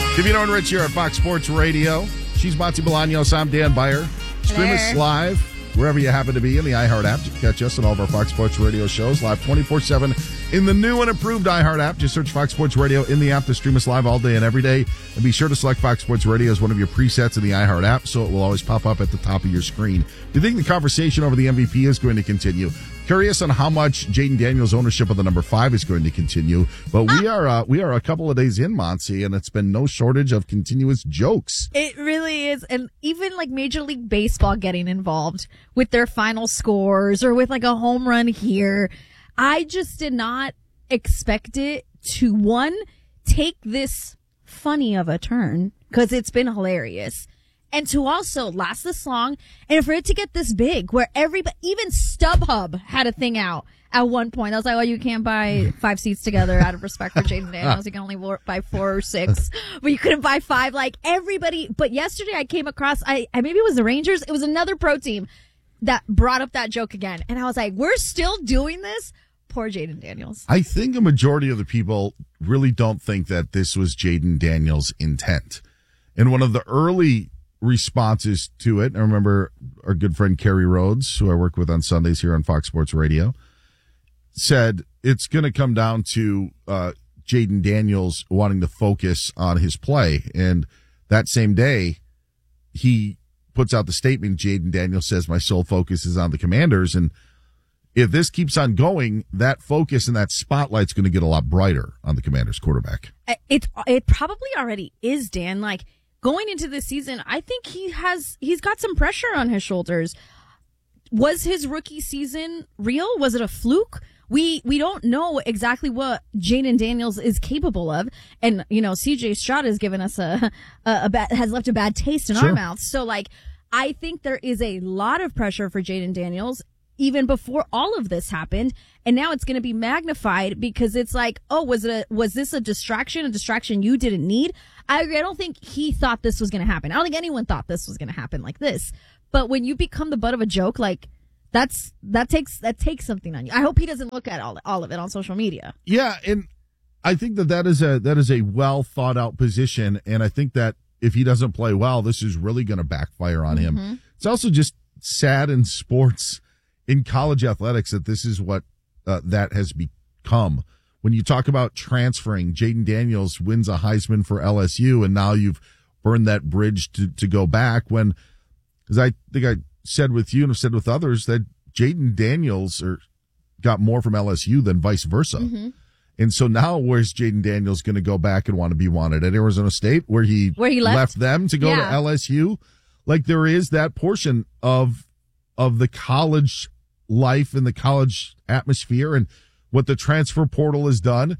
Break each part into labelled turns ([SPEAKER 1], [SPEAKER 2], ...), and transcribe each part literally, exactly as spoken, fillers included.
[SPEAKER 1] Davino and Rich here at Fox Sports Radio. She's Monty Bolaños. I'm Dan Beyer. Stream us live wherever you happen to be in the iHeart app. You can catch us on all of our Fox Sports Radio shows live twenty-four seven in the new and improved iHeart app. Just search Fox Sports Radio in the app to stream us live all day and every day. And be sure to select Fox Sports Radio as one of your presets in the iHeart app so it will always pop up at the top of your screen. Do you think the conversation over the M V P is going to continue? Curious on how much Jaden Daniels' ownership of the number five is going to continue. But we are uh, we are a couple of days in, Monty, and it's been no shortage of continuous jokes.
[SPEAKER 2] It really is. And even like Major League Baseball getting involved with their final scores or with like a home run here. I just did not expect it to, one, take this funny of a turn because it's been hilarious. And to also last this long, and for it to get this big, where everybody, even StubHub had a thing out at one point. I was like, oh, you can't buy five seats together out of respect for Jaden Daniels. You can only buy four or six, but you couldn't buy five. Like everybody, but yesterday I came across, I, I maybe it was the Rangers. It was another pro team that brought up that joke again. And I was like, we're still doing this? Poor Jaden Daniels.
[SPEAKER 1] I think a majority of the people really don't think that this was Jaden Daniels' intent. And one of the early responses to it, I remember our good friend Kerry Rhodes, who I work with on Sundays here on Fox Sports Radio, said it's going to come down to uh, Jaden Daniels wanting to focus on his play. And that same day, he puts out the statement, Jaden Daniels says, my sole focus is on the Commanders. And if this keeps on going, that focus and that spotlight's going to get a lot brighter on the Commanders quarterback.
[SPEAKER 2] It, it probably already is, Dan. Like, going into this season, I think he has, he's got some pressure on his shoulders. Was his rookie season real? Was it a fluke? We, we don't know exactly what Jaden Daniels is capable of. And, you know, C J Stroud has given us a, a, a bad, has left a bad taste in
[SPEAKER 1] Sure.
[SPEAKER 2] our mouths. So, like, I think there is a lot of pressure for Jaden Daniels even before all of this happened. And now it's going to be magnified because it's like, oh, was it a, was this a distraction, a distraction you didn't need? I agree. I don't think he thought this was going to happen. I don't think anyone thought this was going to happen like this. But when you become the butt of a joke, like, that's, that takes, that takes something on you. I hope he doesn't look at all, all of it on social media.
[SPEAKER 1] Yeah. And I think that that is a, that is a well thought out position. And I think that if he doesn't play well, this is really going to backfire on him. Mm-hmm. It's also just sad in sports, in college athletics, that this is what uh, that has become. When you talk about transferring, Jaden Daniels wins a Heisman for L S U, and now you've burned that bridge to, to go back. When, as I think I said with you and have said with others, that Jaden Daniels or got more from L S U than vice versa. Mm-hmm. And so now where's Jaden Daniels going to go back and want to be wanted? At Arizona State, where he,
[SPEAKER 2] where he left?
[SPEAKER 1] left them to go
[SPEAKER 2] yeah.
[SPEAKER 1] to L S U? Like, there is that portion of of the college life and the college atmosphere and what the transfer portal has done.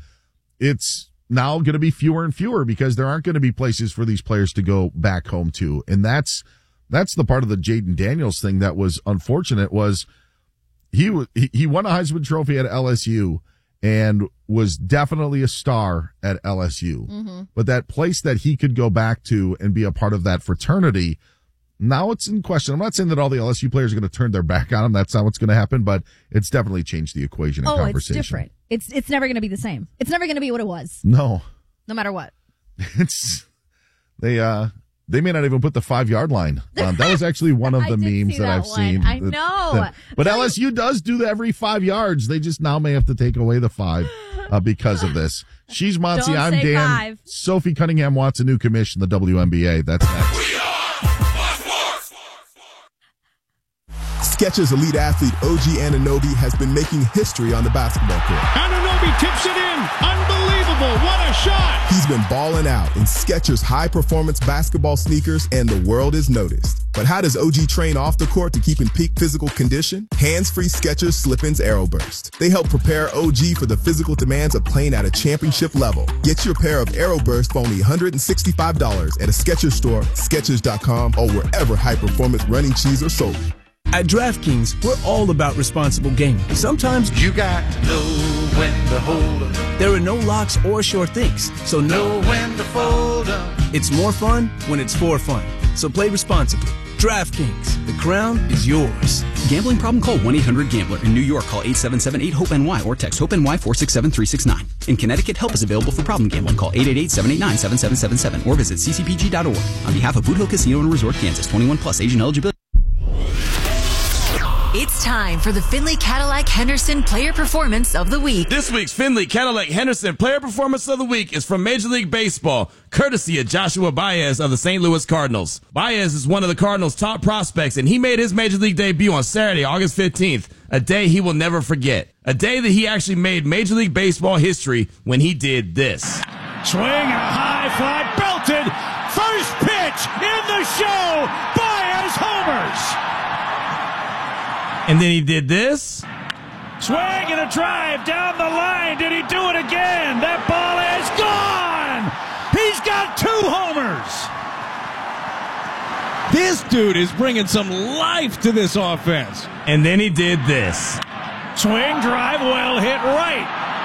[SPEAKER 1] It's now going to be fewer and fewer because there aren't going to be places for these players to go back home to. And that's, that's the part of the Jaden Daniels thing that was unfortunate. Was he, was, he won a Heisman Trophy at L S U and was definitely a star at L S U. Mm-hmm. But that place that he could go back to and be a part of that fraternity, now it's in question. I'm not saying that all the L S U players are going to turn their back on him. That's not what's going to happen, but it's definitely changed the equation and
[SPEAKER 2] oh,
[SPEAKER 1] conversation.
[SPEAKER 2] It's different. It's it's never going to be the same. It's never going to be what it was.
[SPEAKER 1] No.
[SPEAKER 2] No matter what.
[SPEAKER 1] It's they uh they may not even put the five yard line on. That was actually one of the memes that, that I've
[SPEAKER 2] one.
[SPEAKER 1] seen.
[SPEAKER 2] I know.
[SPEAKER 1] That, but L S U does do that every five yards. They just now may have to take away the five uh, because of this. She's Monty. I'm Dan.
[SPEAKER 2] Five.
[SPEAKER 1] Sophie Cunningham wants a new commission, the W N B A. That's next.
[SPEAKER 3] Skechers elite athlete O G Anunoby has been making history on the basketball court.
[SPEAKER 4] Anunoby tips it in. Unbelievable. What a shot.
[SPEAKER 3] He's been balling out in Skechers high-performance basketball sneakers, and the world is noticed. But how does O G train off the court to keep in peak physical condition? Hands-free Skechers Slip-ins Aeroburst. They help prepare O G for the physical demands of playing at a championship level. Get your pair of Aeroburst for only one hundred sixty-five dollars at a Skechers store, Skechers dot com, or wherever high-performance running shoes are sold.
[SPEAKER 5] At DraftKings, we're all about responsible gaming. Sometimes
[SPEAKER 6] you got to know when to hold up.
[SPEAKER 5] There are no locks or sure things, so know
[SPEAKER 6] when to fold.
[SPEAKER 5] It's more fun when it's for fun. So play responsibly. DraftKings, the crown is yours.
[SPEAKER 6] Gambling problem? Call one eight hundred gambler. In New York, call eight seven seven eight hope N Y or text HOPE-NY four six seven three six nine. In Connecticut, help is available for problem gambling. Call eight eight eight seven eight nine seven seven seven seven or visit c c p g dot org. On behalf of Boot Hill Casino and Resort, Kansas, twenty-one plus, age and eligibility.
[SPEAKER 7] It's time for the Findlay Cadillac Henderson Player Performance of the Week.
[SPEAKER 8] This week's Findlay Cadillac Henderson Player Performance of the Week is from Major League Baseball, courtesy of Joshua Baez of the Saint Louis Cardinals. Baez is one of the Cardinals' top prospects, and he made his Major League debut on Saturday, August fifteenth, a day he will never forget. A day that he actually made Major League Baseball history when he did this.
[SPEAKER 4] Swing and a high fly, belted, first pitch in the show, Baez homers.
[SPEAKER 8] And then he did this.
[SPEAKER 4] Swing and a drive down the line. Did he do it again? That ball is gone. He's got two homers. This dude is bringing some life to this offense.
[SPEAKER 8] And then he did this.
[SPEAKER 4] Swing, drive, well hit right.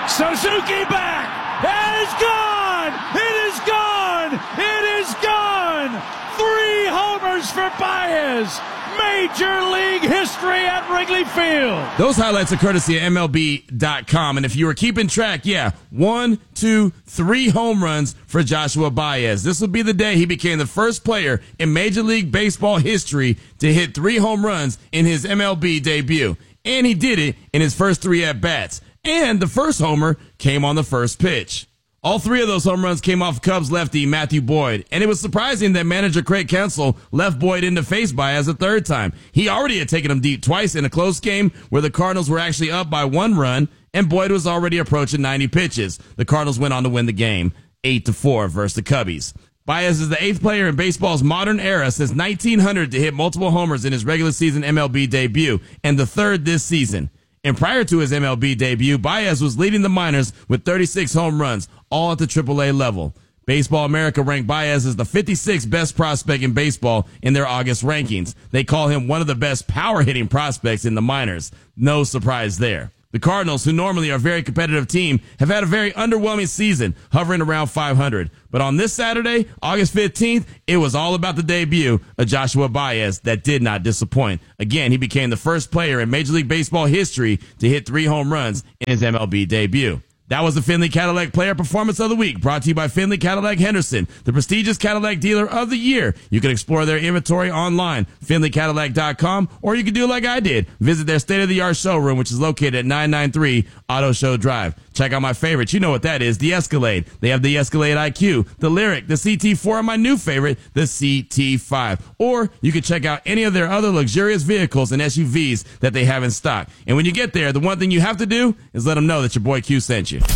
[SPEAKER 4] Suzuki back. It is gone. It is gone. It is gone. Three homers for Baez. Major League history at Wrigley Field.
[SPEAKER 8] Those highlights are courtesy of M L B dot com. And if you were keeping track, yeah, one, two, three home runs for Joshua Baez. This would be the day he became the first player in Major League Baseball history to hit three home runs in his M L B debut. And he did it in his first three at-bats. And the first homer came on the first pitch. All three of those home runs came off Cubs lefty Matthew Boyd, and it was surprising that manager Craig Counsell left Boyd in to face Baez a third time. He already had taken him deep twice in a close game where the Cardinals were actually up by one run, and Boyd was already approaching ninety pitches. The Cardinals went on to win the game eight to four versus the Cubbies. Baez is the eighth player in baseball's modern era since nineteen hundred to hit multiple homers in his regular season M L B debut, and the third this season. And prior to his M L B debut, Baez was leading the minors with thirty-six home runs, all at the triple A level. Baseball America ranked Baez as the fifty-sixth best prospect in baseball in their August rankings. They call him one of the best power-hitting prospects in the minors. No surprise there. The Cardinals, who normally are a very competitive team, have had a very underwhelming season, hovering around five hundred. But on this Saturday, August fifteenth, it was all about the debut of Joshua Baez that did not disappoint. Again, he became the first player in Major League Baseball history to hit three home runs in his M L B debut. That was the Findlay Cadillac Player Performance of the Week, brought to you by Findlay Cadillac Henderson, the prestigious Cadillac dealer of the year. You can explore their inventory online, Findlay Cadillac dot com, or you can do like I did, visit their state-of-the-art showroom, which is located at nine ninety-three Auto Show Drive. Check out my favorite. You know what that is, the Escalade. They have the Escalade I Q, the Lyric, the C T four, and my new favorite, the C T five. Or you can check out any of their other luxurious vehicles and S U Vs that they have in stock. And when you get there, the one thing you have to do is let them know that your boy Q sent you.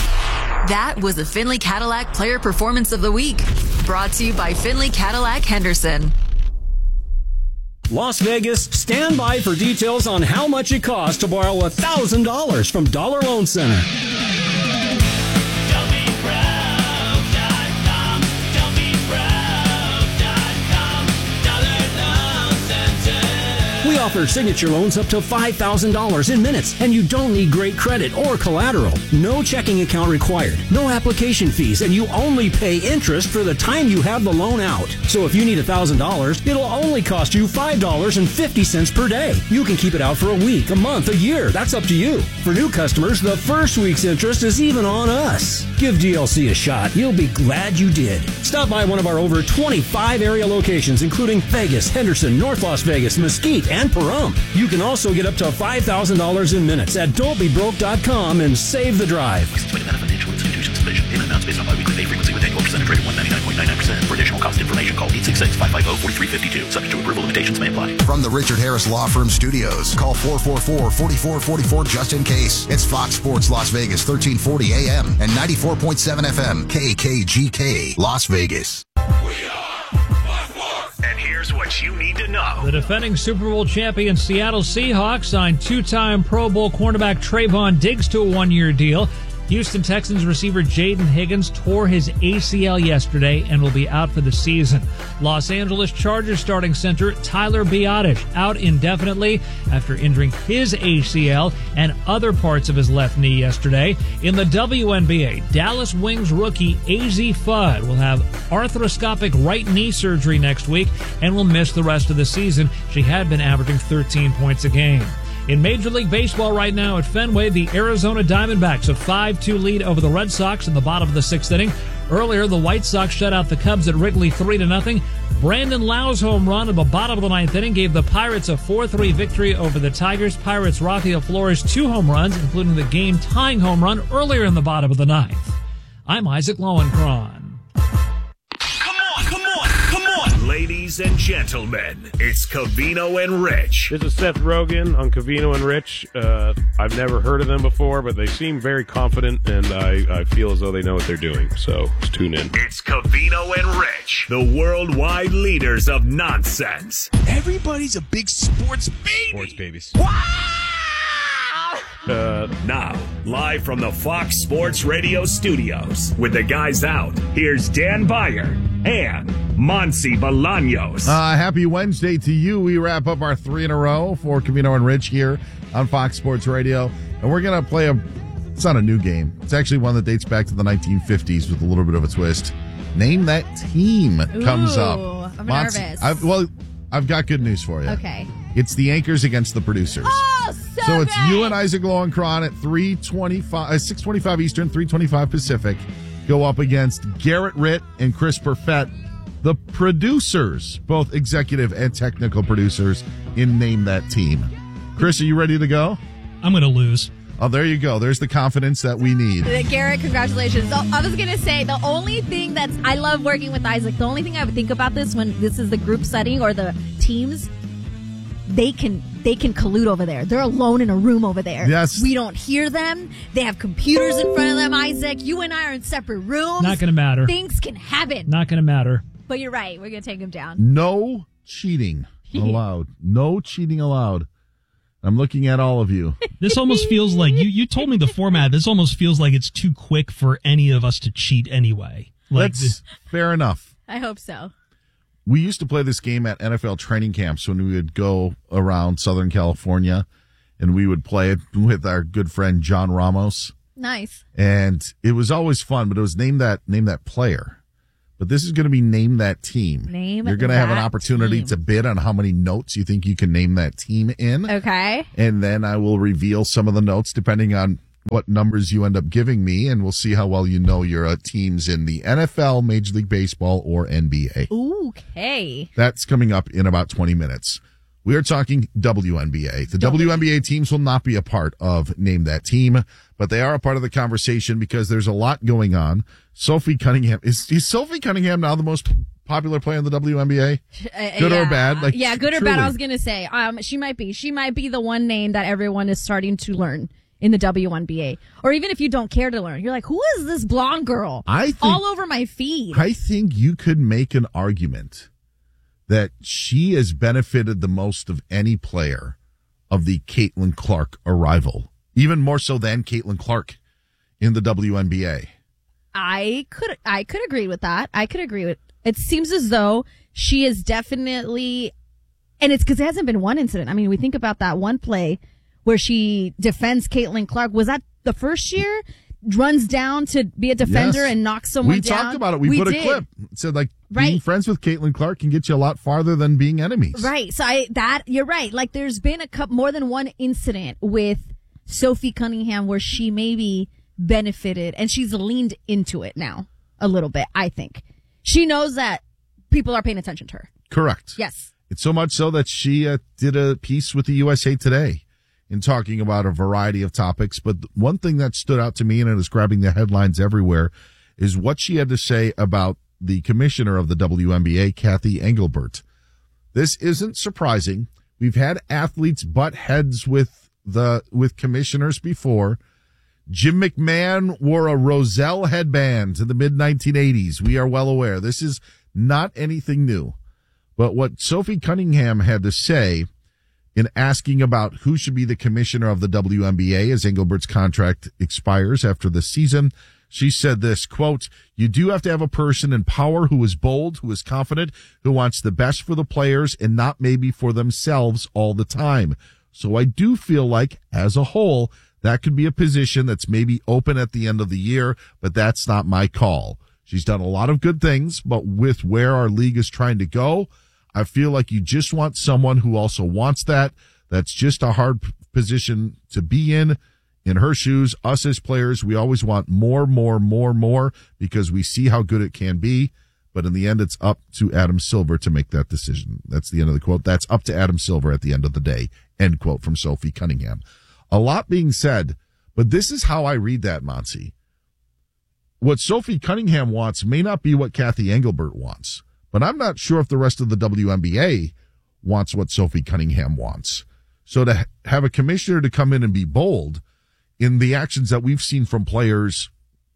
[SPEAKER 7] That was the Findlay Cadillac Player Performance of the Week, brought to you by Findlay Cadillac Henderson.
[SPEAKER 9] Las Vegas, stand by for details on how much it costs to borrow one thousand dollars from Dollar Loan Center. We offer signature loans up to five thousand dollars in minutes, and you don't need great credit or collateral. No checking account required, no application fees, and you only pay interest for the time you have the loan out. So if you need one thousand dollars, it'll only cost you five dollars and fifty cents per day. You can keep it out for a week, a month, a year. That's up to you. For new customers, the first week's interest is even on us. Give D L C a shot. You'll be glad you did. Stop by one of our over twenty-five area locations, including Vegas, Henderson, North Las Vegas, Mesquite, and Pahrump. You can also get up to five thousand dollars in minutes at don't be broke dot com and save the drive.
[SPEAKER 10] Financial institutions division. Payment amounts based on biweekly pay frequency with annual percentage rate of one ninety-nine point nine nine percent. For additional cost information, call eight six six, five five zero, four three five two. Subject to approval, limitations may apply.
[SPEAKER 11] From the Richard Harris Law Firm Studios, call four four four, four four four four just in case. It's Fox Sports Las Vegas, thirteen forty A M and ninety-four point seven F M, K K G K, Las Vegas.
[SPEAKER 10] And here's what you need to know.
[SPEAKER 12] The defending Super Bowl champion Seattle Seahawks signed two-time Pro Bowl cornerback Trayvon Diggs to a one-year deal. Houston Texans receiver Jaden Higgins tore his A C L yesterday and will be out for the season. Los Angeles Chargers starting center Tyler Biadasz out indefinitely after injuring his A C L and other parts of his left knee yesterday. In the W N B A, Dallas Wings rookie A Z Fudd will have arthroscopic right knee surgery next week and will miss the rest of the season. She had been averaging thirteen points a game. In Major League Baseball right now at Fenway, the Arizona Diamondbacks a five two lead over the Red Sox in the bottom of the sixth inning. Earlier, the White Sox shut out the Cubs at Wrigley three to nothing. Brandon Lau's home run at the bottom of the ninth inning gave the Pirates a four three victory over the Tigers. Pirates Rafael Flores two home runs, including the game-tying home run earlier in the bottom of the ninth. I'm Isaac Lowenkron.
[SPEAKER 13] Ladies and gentlemen, it's Covino and Rich.
[SPEAKER 14] This is Seth Rogen on Covino and Rich. Uh, I've never heard of them before, but they seem very confident, and I, I feel as though they know what they're doing. So let's tune in.
[SPEAKER 13] It's Covino and Rich, the worldwide leaders of nonsense.
[SPEAKER 5] Everybody's a big sports baby.
[SPEAKER 14] Sports babies.
[SPEAKER 13] Uh, now, live from the Fox Sports Radio studios, with the guys out, here's Dan Beyer and Monsi Bolaños.
[SPEAKER 1] Uh, happy Wednesday to you. We wrap up our three in a row for Covino and Rich here on Fox Sports Radio. And we're going to play a, it's not a new game. It's actually one that dates back to the nineteen fifties with a little bit of a twist. Name That Team comes
[SPEAKER 2] Ooh,
[SPEAKER 1] up.
[SPEAKER 2] I'm
[SPEAKER 1] Monsi,
[SPEAKER 2] nervous.
[SPEAKER 1] I've, well, I've got good news for you.
[SPEAKER 2] Okay.
[SPEAKER 1] It's the Anchors against the Producers.
[SPEAKER 2] Oh, so
[SPEAKER 1] So it's
[SPEAKER 2] good.
[SPEAKER 1] you and Isaac Lowenkron at three twenty-five, uh, six twenty-five Eastern, three twenty-five Pacific. Go up against Garrett Ritt and Chris Perfett, the producers, both executive and technical producers in Name That Team. Chris, are you ready to go?
[SPEAKER 15] I'm going to lose.
[SPEAKER 1] Oh, there you go. There's the confidence that we need.
[SPEAKER 2] Uh, Garrett, congratulations. So I was going to say, the only thing that's, I love working with Isaac. The only thing I would think about this when this is the group setting or the teams, they can they can collude over there. They're alone in a room over there.
[SPEAKER 1] Yes.
[SPEAKER 2] We don't hear them. They have computers in front of them, Isaac. You and I are in separate rooms.
[SPEAKER 12] Not going to matter.
[SPEAKER 2] Things can happen.
[SPEAKER 12] Not going to matter.
[SPEAKER 2] But you're right. We're going to take them down.
[SPEAKER 1] No cheating allowed. No cheating allowed. I'm looking at all of you.
[SPEAKER 15] This almost feels like, you, you told me the format, this almost feels like it's too quick for any of us to cheat anyway. Like
[SPEAKER 1] That's
[SPEAKER 15] this,
[SPEAKER 1] fair enough.
[SPEAKER 2] I hope so.
[SPEAKER 1] We used to play this game at N F L training camps when we would go around Southern California, and we would play it with our good friend John Ramos.
[SPEAKER 2] Nice.
[SPEAKER 1] And it was always fun, but it was name that name that player. But this is going to be Name That Team.
[SPEAKER 2] Name
[SPEAKER 1] You're going to have an
[SPEAKER 2] that
[SPEAKER 1] opportunity
[SPEAKER 2] team.
[SPEAKER 1] to bid on how many notes you think you can name that team in.
[SPEAKER 2] Okay.
[SPEAKER 1] And then I will reveal some of the notes depending on what numbers you end up giving me, and we'll see how well you know your uh, teams in the N F L, Major League Baseball, or N B A.
[SPEAKER 2] Okay.
[SPEAKER 1] That's coming up in about twenty minutes. We are talking W N B A. The W N B A teams will not be a part of Name That Team, but they are a part of the conversation because there's a lot going on. Sophie Cunningham. Is, is Sophie Cunningham now the most popular player in the W N B A?
[SPEAKER 2] Uh,
[SPEAKER 1] Good
[SPEAKER 2] yeah.
[SPEAKER 1] or bad? Like,
[SPEAKER 2] yeah, good or
[SPEAKER 1] truly.
[SPEAKER 2] bad. I was going to say, um, she might be. She might be the one name that everyone is starting to learn in the W N B A. Or even if you don't care to learn, you're like, who is this blonde girl?
[SPEAKER 1] I think,
[SPEAKER 2] all over my feed.
[SPEAKER 1] I think you could make an argument that she has benefited the most of any player of the Caitlin Clark arrival, even more so than Caitlin Clark in the W N B A.
[SPEAKER 2] I could, I could agree with that. I could agree with. It seems as though she is definitely, and it's because it hasn't been one incident. I mean, we think about that one play where she defends Caitlin Clark. Was that the first year? Runs down to be a defender
[SPEAKER 1] Yes.
[SPEAKER 2] and knocks someone
[SPEAKER 1] we
[SPEAKER 2] down.
[SPEAKER 1] We talked about it. We,
[SPEAKER 2] we
[SPEAKER 1] put
[SPEAKER 2] did.
[SPEAKER 1] a clip. It said, like,
[SPEAKER 2] Right.
[SPEAKER 1] being friends with Caitlin Clark can get you a lot farther than being enemies.
[SPEAKER 2] Right. So I, that, you're right. Like, there's been a couple, more than one incident with Sophie Cunningham where she maybe benefited and she's leaned into it now a little bit, I think. She knows that people are paying attention to her.
[SPEAKER 1] Correct.
[SPEAKER 2] Yes.
[SPEAKER 1] It's so much so that she uh, did a piece with the U S A Today in talking about a variety of topics. But one thing that stood out to me, and it is grabbing the headlines everywhere, is what she had to say about the commissioner of the W N B A, Kathy Engelbert. This isn't surprising. We've had athletes butt heads with the with commissioners before. Jim McMahon wore a Roselle headband in the mid nineteen eighties. We are well aware. This is not anything new. But what Sophie Cunningham had to say in asking about who should be the commissioner of the W N B A as Engelbert's contract expires after the season. She said this, quote, "You do have to have a person in power who is bold, who is confident, who wants the best for the players and not maybe for themselves all the time. So I do feel like, as a whole, that could be a position that's maybe open at the end of the year, but that's not my call. She's done a lot of good things, but with where our league is trying to go, I feel like you just want someone who also wants that. That's just a hard p- position to be in. In her shoes, us as players, we always want more, more, more, more because we see how good it can be. But in the end, it's up to Adam Silver to make that decision." That's the end of the quote. That's up to Adam Silver at the end of the day. End quote from Sophie Cunningham. A lot being said, but this is how I read that, Monty. What Sophie Cunningham wants may not be what Kathy Engelbert wants, but I'm not sure if the rest of the W N B A wants what Sophie Cunningham wants. So to have a commissioner to come in and be bold in the actions that we've seen from players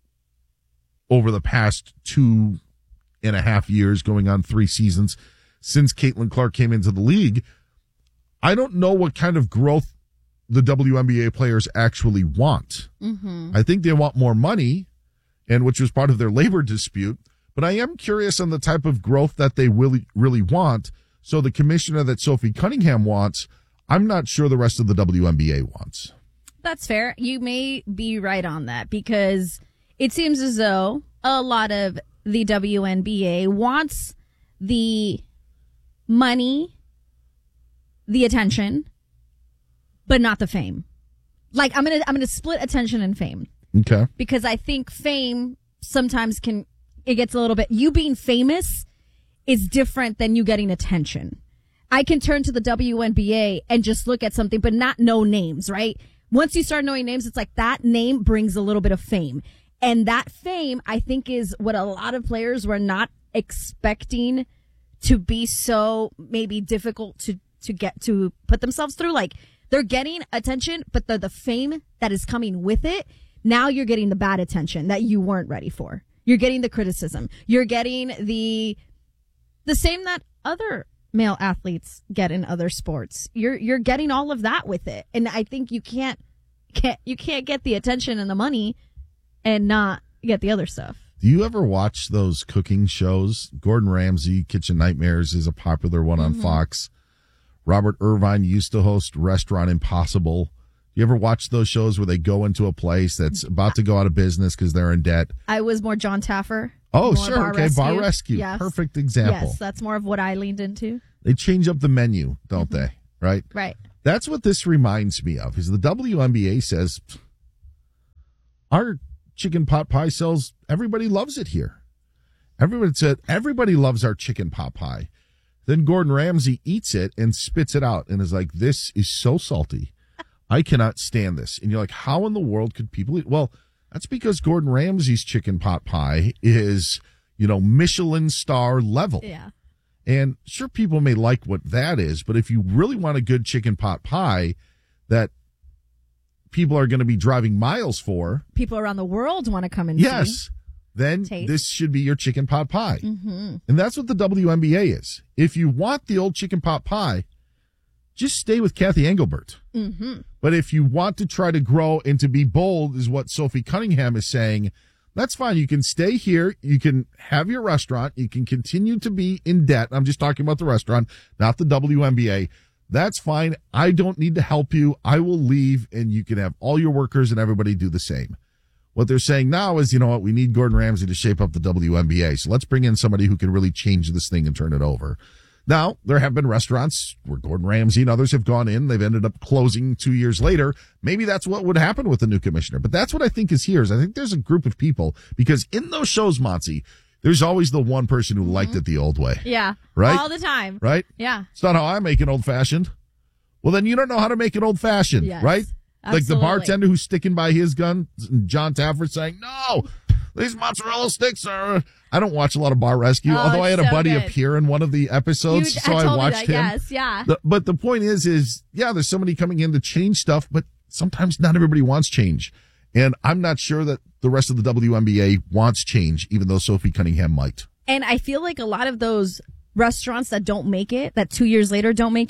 [SPEAKER 1] over the past two and a half years, going on three seasons since Caitlin Clark came into the league, I don't know what kind of growth the W N B A players actually want.
[SPEAKER 2] Mm-hmm.
[SPEAKER 1] I think they want more money, and which was part of their labor dispute. But I am curious on the type of growth that they really, really want. So the commissioner that Sophie Cunningham wants, I'm not sure the rest of the W N B A wants.
[SPEAKER 2] That's fair. You may be right on that because it seems as though a lot of the W N B A wants the money, the attention, but not the fame. Like I'm going to I'm going to split attention and fame.
[SPEAKER 1] Okay.
[SPEAKER 2] Because I think fame sometimes can it gets a little bit you being famous is different than you getting attention. I can turn to the W N B A and just look at something but not know names, right? Once you start knowing names, it's like that name brings a little bit of fame. And that fame, I think, is what a lot of players were not expecting to be so maybe difficult to, to get to put themselves through. Like they're getting attention, but the, the fame that is coming with it, now you're getting the bad attention that you weren't ready for. You're getting the criticism. You're getting the the same that other male athletes get in other sports. You're you're getting all of that with it. And I think you can't can't you can't get the attention and the money and not get the other stuff.
[SPEAKER 1] Do you ever watch those cooking shows? Gordon Ramsay, Kitchen Nightmares is a popular one on
[SPEAKER 2] Mm-hmm.
[SPEAKER 1] Fox. Robert Irvine used to host Restaurant Impossible. You ever watch those shows where they go into a place that's about to go out of business because they're in debt?
[SPEAKER 2] I was more John Taffer.
[SPEAKER 1] Oh,
[SPEAKER 2] more
[SPEAKER 1] sure.
[SPEAKER 2] Bar
[SPEAKER 1] Okay,
[SPEAKER 2] Rescue.
[SPEAKER 1] Bar Rescue.
[SPEAKER 2] Yes.
[SPEAKER 1] Perfect example.
[SPEAKER 2] Yes, that's more of what I leaned into.
[SPEAKER 1] They change up the menu, don't
[SPEAKER 2] Mm-hmm.
[SPEAKER 1] they? Right?
[SPEAKER 2] Right.
[SPEAKER 1] That's what this reminds me of, is the W N B A says, our chicken pot pie sells, everybody loves it here. Everybody said, everybody loves our chicken pot pie. Then Gordon Ramsay eats it and spits it out and is like, this is so salty. I cannot stand this. And you're like, how in the world could people eat? Well, that's because Gordon Ramsay's chicken pot pie is, you know, Michelin star level.
[SPEAKER 2] Yeah.
[SPEAKER 1] And sure, people may like what that is, but if you really want a good chicken pot pie that people are going to be driving miles for,
[SPEAKER 2] People around the world want to come and
[SPEAKER 1] yes,
[SPEAKER 2] see.
[SPEAKER 1] then
[SPEAKER 2] Taste.
[SPEAKER 1] this should be your chicken pot pie.
[SPEAKER 2] Mm-hmm.
[SPEAKER 1] And that's what the W N B A is. If you want the old chicken pot pie, just stay with Kathy Engelbert.
[SPEAKER 2] Mm-hmm.
[SPEAKER 1] But if you want to try to grow and to be bold, is what Sophie Cunningham is saying, that's fine. You can stay here. You can have your restaurant. You can continue to be in debt. I'm just talking about the restaurant, not the W N B A. That's fine. I don't need to help you. I will leave, and you can have all your workers and everybody do the same. What they're saying now is, you know what, we need Gordon Ramsay to shape up the W N B A. So let's bring in somebody who can really change this thing and turn it over. Now, there have been restaurants where Gordon Ramsay and others have gone in. They've ended up closing two years later. Maybe that's what would happen with the new commissioner. But that's what I think is here. Is I think there's a group of people, because in those shows, Monty, there's always the one person who mm-hmm. liked it the old way.
[SPEAKER 2] Yeah.
[SPEAKER 1] Right?
[SPEAKER 2] All the time.
[SPEAKER 1] Right?
[SPEAKER 2] Yeah.
[SPEAKER 1] It's not how I make an old fashioned. Well, then you don't know how to make an old fashioned,
[SPEAKER 2] Yes.
[SPEAKER 1] right?
[SPEAKER 2] Absolutely.
[SPEAKER 1] Like the bartender who's sticking by his gun, John Taffer saying, no, these mozzarella sticks are... I don't watch a lot of Bar Rescue,
[SPEAKER 2] Oh,
[SPEAKER 1] although I had a
[SPEAKER 2] so
[SPEAKER 1] buddy
[SPEAKER 2] good.
[SPEAKER 1] appear in one of the episodes,
[SPEAKER 2] You-
[SPEAKER 1] so
[SPEAKER 2] I
[SPEAKER 1] I
[SPEAKER 2] told me
[SPEAKER 1] watched
[SPEAKER 2] that,
[SPEAKER 1] him.
[SPEAKER 2] yes, yeah.
[SPEAKER 1] The- but the point is, is, yeah, there's somebody coming in to change stuff, but sometimes not everybody wants change. And I'm not sure that the rest of the W N B A wants change, even though Sophie Cunningham might.
[SPEAKER 2] And I feel like a lot of those restaurants that don't make it, that two years later don't make it,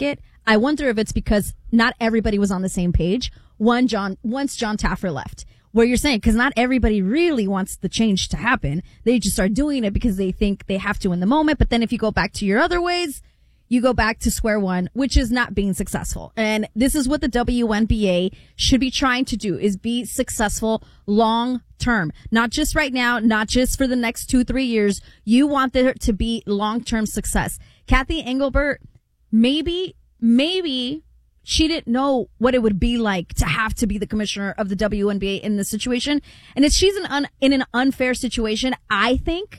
[SPEAKER 2] I wonder if it's because not everybody was on the same page. One, John, once John Taffer left, where you're saying, because not everybody really wants the change to happen. They just are doing it because they think they have to in the moment. But then if you go back to your other ways, you go back to square one, which is not being successful. And this is what the W N B A should be trying to do, is be successful long term. Not just right now, not just for the next two, three years. You want there to be long-term success. Kathy Engelbert, maybe, maybe she didn't know what it would be like to have to be the commissioner of the W N B A in this situation. And if she's an un, in an unfair situation, I think,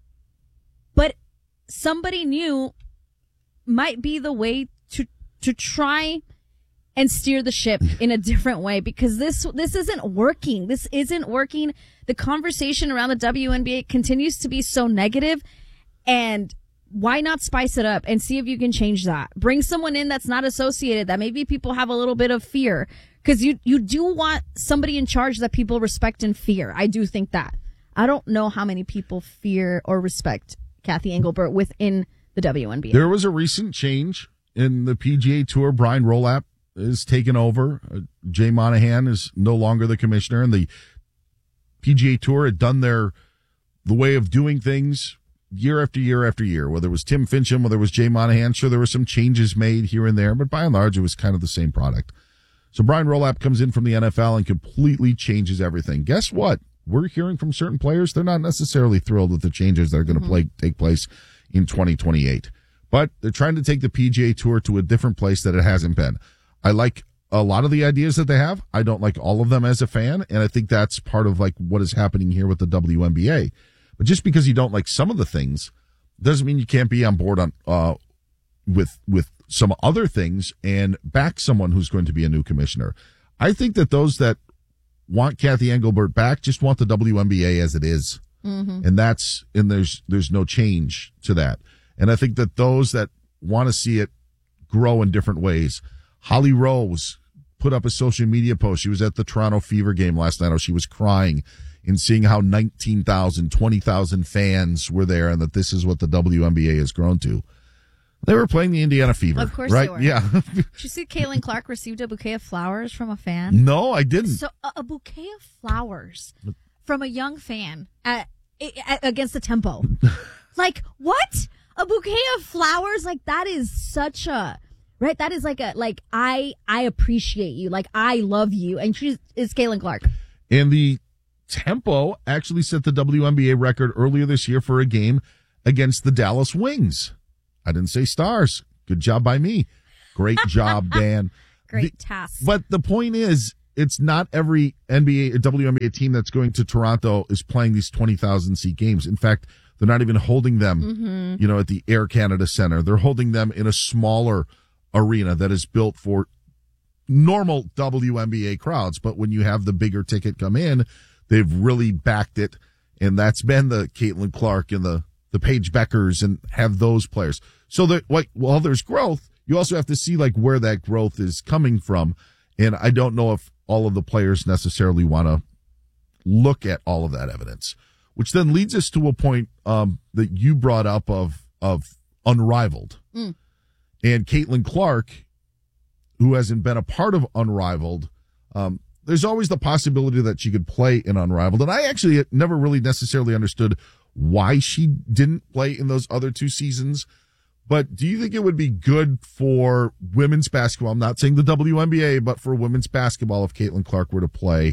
[SPEAKER 2] but somebody new might be the way to to try and steer the ship in a different way, because this this isn't working. This isn't working. The conversation around the W N B A continues to be so negative, and why not spice it up and see if you can change that? Bring someone in that's not associated, that maybe people have a little bit of fear, because you you do want somebody in charge that people respect and fear. I do think that. I don't know how many people fear or respect Kathy Engelbert within the W N B A.
[SPEAKER 1] There was a recent change in the P G A Tour. Brian Rolapp is taken over. Uh, Jay Monahan is no longer the commissioner, and the P G A Tour had done their the way of doing things year after year after year. Whether it was Tim Fincham, whether it was Jay Monahan, sure there were some changes made here and there, but by and large it was kind of the same product. So Brian Rolapp comes in from the N F L and completely changes everything. Guess what? We're hearing from certain players they're not necessarily thrilled with the changes that are going to mm-hmm. play take place in twenty twenty-eight. But they're trying to take the P G A Tour to a different place that it hasn't been. I like a lot of the ideas that they have. I don't like all of them as a fan, and I think that's part of like what is happening here with the W N B A. But just because you don't like some of the things doesn't mean you can't be on board on uh with with some other things and back someone who's going to be a new commissioner. I think that those that want Kathy Engelbert back just want the W N B A as it is. Mm-hmm. And that's, and there's, there's no change to that. And I think that those that want to see it grow in different ways. Holly Rose put up a social media post. She was at the Toronto Fever game last night. She was crying in seeing how nineteen thousand, twenty thousand fans were there, and that this is what the W N B A has grown to. They were playing the Indiana Fever.
[SPEAKER 2] Of course
[SPEAKER 1] right?
[SPEAKER 2] they were.
[SPEAKER 1] Yeah.
[SPEAKER 2] Did you see Caitlin Clark received a bouquet of flowers from a fan?
[SPEAKER 1] No, I didn't.
[SPEAKER 2] So a, a bouquet of flowers from a young fan at, at against the Tempo. Like, what? A bouquet of flowers? Like, that is such a, right? That is like a, like, I, I appreciate you. Like, I love you. And she's, is Caitlin Clark.
[SPEAKER 1] And the Tempo actually set the W N B A record earlier this year for a game against the Dallas Wings. I didn't say Stars. Good job by me. Great job, Dan.
[SPEAKER 2] Great
[SPEAKER 1] the,
[SPEAKER 2] task.
[SPEAKER 1] But the point is, it's not every N B A or W N B A team that's going to Toronto is playing these twenty thousand seat games. In fact, they're not even holding them, mm-hmm. you know, at the Air Canada Center. They're holding them in a smaller arena that is built for normal W N B A crowds. But when you have the bigger ticket come in, they've really backed it. And that's been the Caitlin Clark and the, the Paige Beckers and have those players. So that, like, while there's growth, you also have to see like where that growth is coming from. And I don't know if all of the players necessarily want to look at all of that evidence, which then leads us to a point um, that you brought up of of Unrivaled. Mm. And Caitlin Clark, who hasn't been a part of Unrivaled, um, there's always the possibility that she could play in Unrivaled. And I actually never really necessarily understood why she didn't play in those other two seasons. But do you think it would be good for women's basketball? I'm not saying the W N B A, but for women's basketball if Caitlin Clark were to play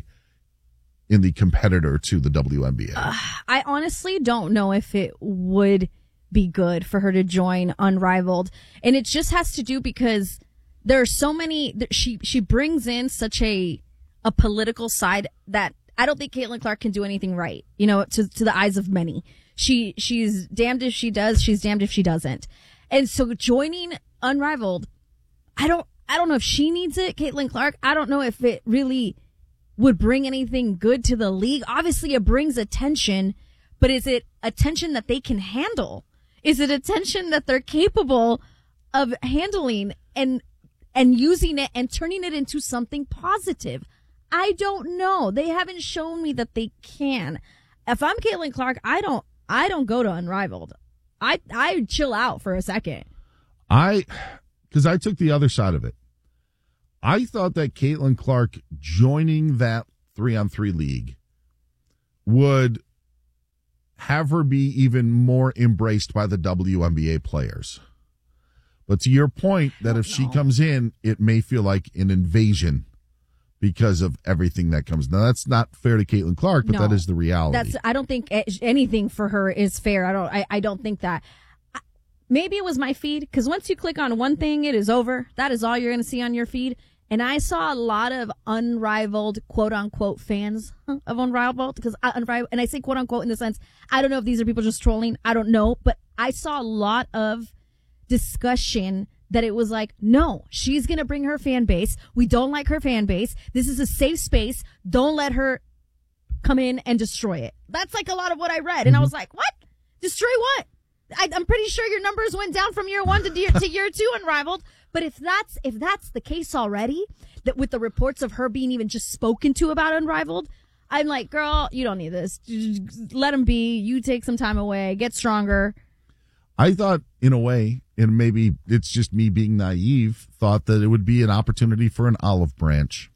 [SPEAKER 1] in the competitor to the W N B A?
[SPEAKER 2] Uh, I honestly don't know if it would be good for her to join Unrivaled. And it just has to do because there are so many, she, she brings in such a, a political side that I don't think Caitlin Clark can do anything right, you know, to, to the eyes of many. She, she's damned if she does, she's damned if she doesn't. And so joining Unrivaled, I don't, I don't know if she needs it, Caitlin Clark. I don't know if it really would bring anything good to the league. Obviously it brings attention, but is it attention that they can handle? Is it attention that they're capable of handling and, and using it and turning it into something positive? I don't know. They haven't shown me that they can. If I'm Caitlin Clark, I don't, I don't go to Unrivaled. I, I chill out for a second.
[SPEAKER 1] I because I took the other side of it. I thought that Caitlin Clark joining that three-on-three league would have her be even more embraced by the W N B A players. But to your point, that if she comes in, it may feel like an invasion because of everything that comes. Now, that's not fair to Caitlin Clark, but
[SPEAKER 2] No,
[SPEAKER 1] that is the reality.
[SPEAKER 2] That's. I don't think anything for her is fair. I don't. I, I don't think that. I, maybe it was my feed, because once you click on one thing, it is over. That is all you're going to see on your feed. And I saw a lot of unrivaled, quote unquote, fans of Unrivaled, because unrivaled, and I say quote unquote in the sense, I don't know if these are people just trolling. I don't know, but I saw a lot of discussion that it was like, no, she's going to bring her fan base. We don't like her fan base. This is a safe space. Don't let her come in and destroy it. That's like a lot of what I read. And I was like, what? Destroy what? I, I'm pretty sure your numbers went down from year one to year, to year two Unrivaled. But if that's if that's the case already, that with the reports of her being even just spoken to about Unrivaled, I'm like, girl, you don't need this. Just let them be. You take some time away. Get stronger.
[SPEAKER 1] I thought, in a way, and maybe it's just me being naive, thought that it would be an opportunity for an olive branch.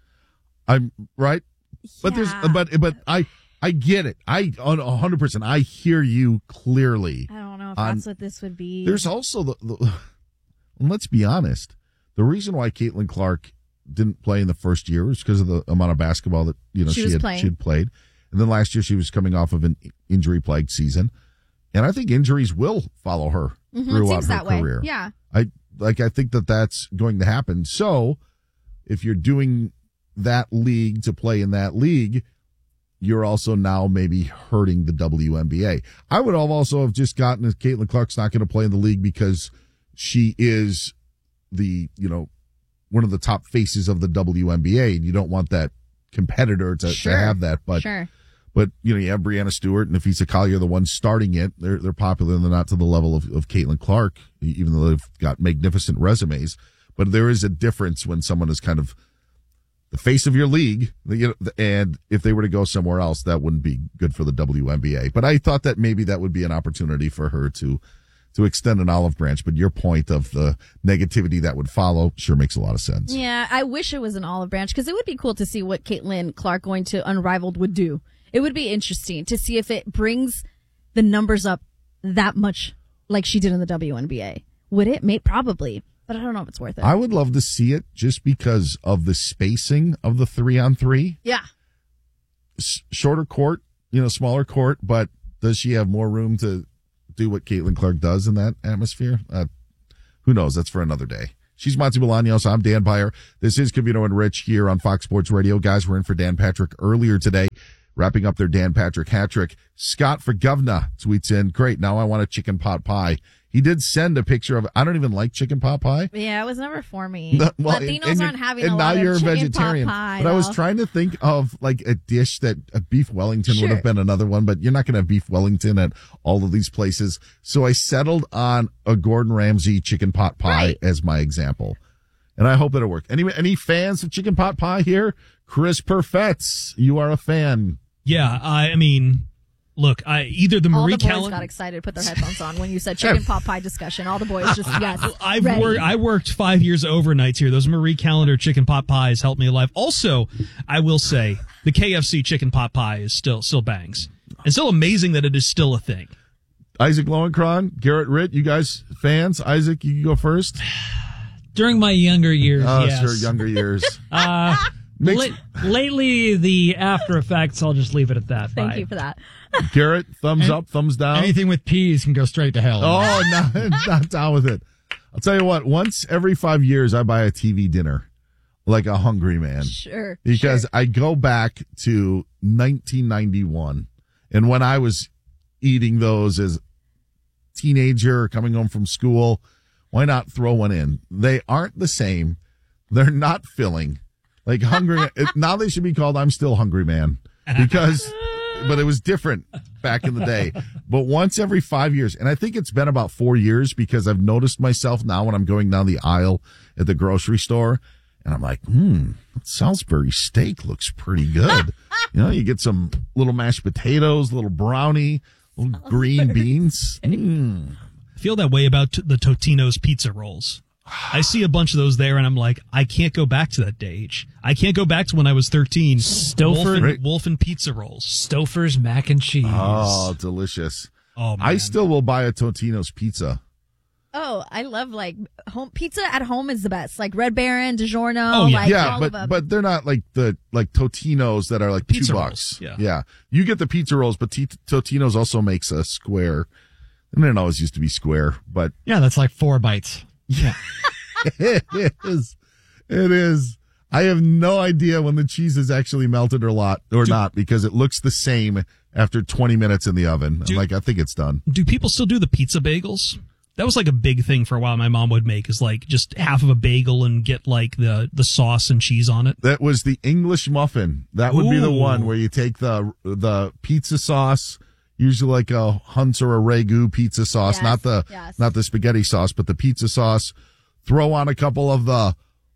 [SPEAKER 1] I'm right, but there's, but but I I get it. I on a hundred percent. I hear you clearly.
[SPEAKER 2] I don't know if
[SPEAKER 1] on,
[SPEAKER 2] that's what this would be.
[SPEAKER 1] There's also the, the. Let's be honest. The reason why Caitlin Clark didn't play in the first year was because of the amount of basketball that you know
[SPEAKER 2] she,
[SPEAKER 1] she had
[SPEAKER 2] playing.
[SPEAKER 1] she had played, and then last year she was coming off of an injury plagued season. And I think injuries will follow her
[SPEAKER 2] Mm-hmm,
[SPEAKER 1] throughout
[SPEAKER 2] seems
[SPEAKER 1] her
[SPEAKER 2] that way.
[SPEAKER 1] career.
[SPEAKER 2] Yeah.
[SPEAKER 1] I like I think that that's going to happen. So, if you're doing that league to play in that league, you're also now maybe hurting the W N B A. I would have also have just gotten if Caitlin Clark's not going to play in the league because she is the, you know, one of the top faces of the W N B A, and you don't want that competitor to,
[SPEAKER 2] Sure.
[SPEAKER 1] to have that. But
[SPEAKER 2] Sure.
[SPEAKER 1] But, you know, you have Brianna Stewart and Nafisa Collier, the ones starting it. They're they're popular and they're not to the level of, of Caitlin Clark, even though they've got magnificent resumes. But there is a difference when someone is kind of the face of your league. You know, and if they were to go somewhere else, that wouldn't be good for the W N B A. But I thought that maybe that would be an opportunity for her to to extend an olive branch. But your point of the negativity that would follow sure makes a lot of sense.
[SPEAKER 2] Yeah, I wish it was an olive branch, because it would be cool to see what Caitlin Clark going to Unrivaled would do. It would be interesting to see if it brings the numbers up that much like she did in the W N B A. Would it? May probably, but I don't know if it's worth it.
[SPEAKER 1] I would love to see it just because of the spacing of the three on three.
[SPEAKER 2] Yeah.
[SPEAKER 1] S- shorter court, you know, smaller court, but does she have more room to do what Caitlin Clark does in that atmosphere? Uh, who knows? That's for another day. She's Monty Bolaños. I'm Dan Byer. This is Covino and Rich here on Fox Sports Radio. Guys, we're in for Dan Patrick earlier today, wrapping up their Dan Patrick hat trick. Scott for Governor tweets in, great, now I want a chicken pot pie. He did send a picture of, I don't even like chicken pot pie.
[SPEAKER 2] Yeah, it was never for me.
[SPEAKER 1] No, well,
[SPEAKER 2] Latinos
[SPEAKER 1] and- and
[SPEAKER 2] aren't
[SPEAKER 1] you-
[SPEAKER 2] having
[SPEAKER 1] and
[SPEAKER 2] a
[SPEAKER 1] now
[SPEAKER 2] lot
[SPEAKER 1] you're
[SPEAKER 2] of
[SPEAKER 1] a
[SPEAKER 2] chicken
[SPEAKER 1] vegetarian.
[SPEAKER 2] pot pie.
[SPEAKER 1] But I was
[SPEAKER 2] though.
[SPEAKER 1] trying to think of like a dish that a beef Wellington would
[SPEAKER 2] Sure.
[SPEAKER 1] have been another one, but you're not going to have beef Wellington at all of these places. So I settled on a Gordon Ramsay chicken pot pie
[SPEAKER 2] Right.
[SPEAKER 1] as my example. And I hope it'll work. Any, any fans of chicken pot pie here? Chris Perfetz, you are a fan.
[SPEAKER 15] Yeah, I, I mean, look, I either the
[SPEAKER 2] All
[SPEAKER 15] Marie
[SPEAKER 2] the boys
[SPEAKER 15] Callen.
[SPEAKER 2] got excited, put their headphones on when you said chicken pot pie discussion. All the boys just, yes,
[SPEAKER 15] I've
[SPEAKER 2] ready.
[SPEAKER 15] worked. I worked five years overnights here. Those Marie Calendar chicken pot pies helped me alive. Also, I will say the K F C chicken pot pie is still still bangs. It's still amazing that it is still a thing.
[SPEAKER 1] Isaac Lowenkron, Garrett Ritt, you guys fans? Isaac, you can go first.
[SPEAKER 12] During my younger years,
[SPEAKER 1] Oh,
[SPEAKER 12] yes.
[SPEAKER 1] sure, younger years.
[SPEAKER 12] Uh,
[SPEAKER 1] Makes-
[SPEAKER 12] la- lately, the after effects, I'll just leave it at that.
[SPEAKER 2] Thank
[SPEAKER 12] Bye.
[SPEAKER 2] you for that.
[SPEAKER 1] Garrett, thumbs
[SPEAKER 16] And
[SPEAKER 1] up, thumbs down.
[SPEAKER 16] Anything with peas can go straight to hell.
[SPEAKER 1] Oh, not, not down with it. I'll tell you what, once every five years, I buy a T V dinner like a hungry man.
[SPEAKER 2] Sure.
[SPEAKER 1] Because
[SPEAKER 2] sure.
[SPEAKER 1] I go back to nineteen ninety-one. And when I was eating those as teenager coming home from school, why not throw one in? They aren't the same. They're not filling. Like hungry. it, now they should be called I'm Still Hungry Man because, but it was different back in the day. But once every five years, and I think it's been about four years because I've noticed myself now when I'm going down the aisle at the grocery store and I'm like, hmm, Salisbury steak looks pretty good. You know, you get some little mashed potatoes, little brownie, little green beans. Mm.
[SPEAKER 15] I feel that way about t- the Totino's pizza rolls. I see a bunch of those there, and I'm like, I can't go back to that age. I can't go back to when I was thirteen.
[SPEAKER 12] Stouffer,
[SPEAKER 15] Wolf and, Wolf and pizza rolls.
[SPEAKER 12] Stouffer's mac and cheese.
[SPEAKER 1] Oh, delicious.
[SPEAKER 15] Oh, man.
[SPEAKER 1] I still will buy a Totino's pizza.
[SPEAKER 2] Oh, I love like home pizza at home is the best. Like Red Baron, DiGiorno.
[SPEAKER 1] Oh, yeah,
[SPEAKER 2] like,
[SPEAKER 1] yeah
[SPEAKER 2] all
[SPEAKER 1] but
[SPEAKER 2] of them.
[SPEAKER 1] but they're not like the like Totino's that are like
[SPEAKER 15] Pizza
[SPEAKER 1] two
[SPEAKER 15] rolls,
[SPEAKER 1] bucks.
[SPEAKER 15] yeah.
[SPEAKER 1] yeah. You get the pizza rolls, but T- Totino's also makes a square. And it always used to be square, but
[SPEAKER 16] Yeah, that's like four bites.
[SPEAKER 1] Yeah. It is. It is. I have no idea when the cheese is actually melted or lot or
[SPEAKER 15] Do-
[SPEAKER 1] not because it looks the same after twenty minutes in the oven.
[SPEAKER 15] Do-
[SPEAKER 1] I'm like, I think it's done.
[SPEAKER 15] Do people still do the pizza bagels? That was like a big thing for a while. My mom would make is like just half of a bagel and get like the, the sauce and cheese on it.
[SPEAKER 1] That was the English muffin. That would be the
[SPEAKER 15] Ooh.
[SPEAKER 1] one where you take the the pizza sauce, usually like a Hunt's or a Ragu pizza sauce,
[SPEAKER 2] Yes,
[SPEAKER 1] not the
[SPEAKER 2] yes.
[SPEAKER 1] not the spaghetti sauce, but the pizza sauce. Throw on a couple of the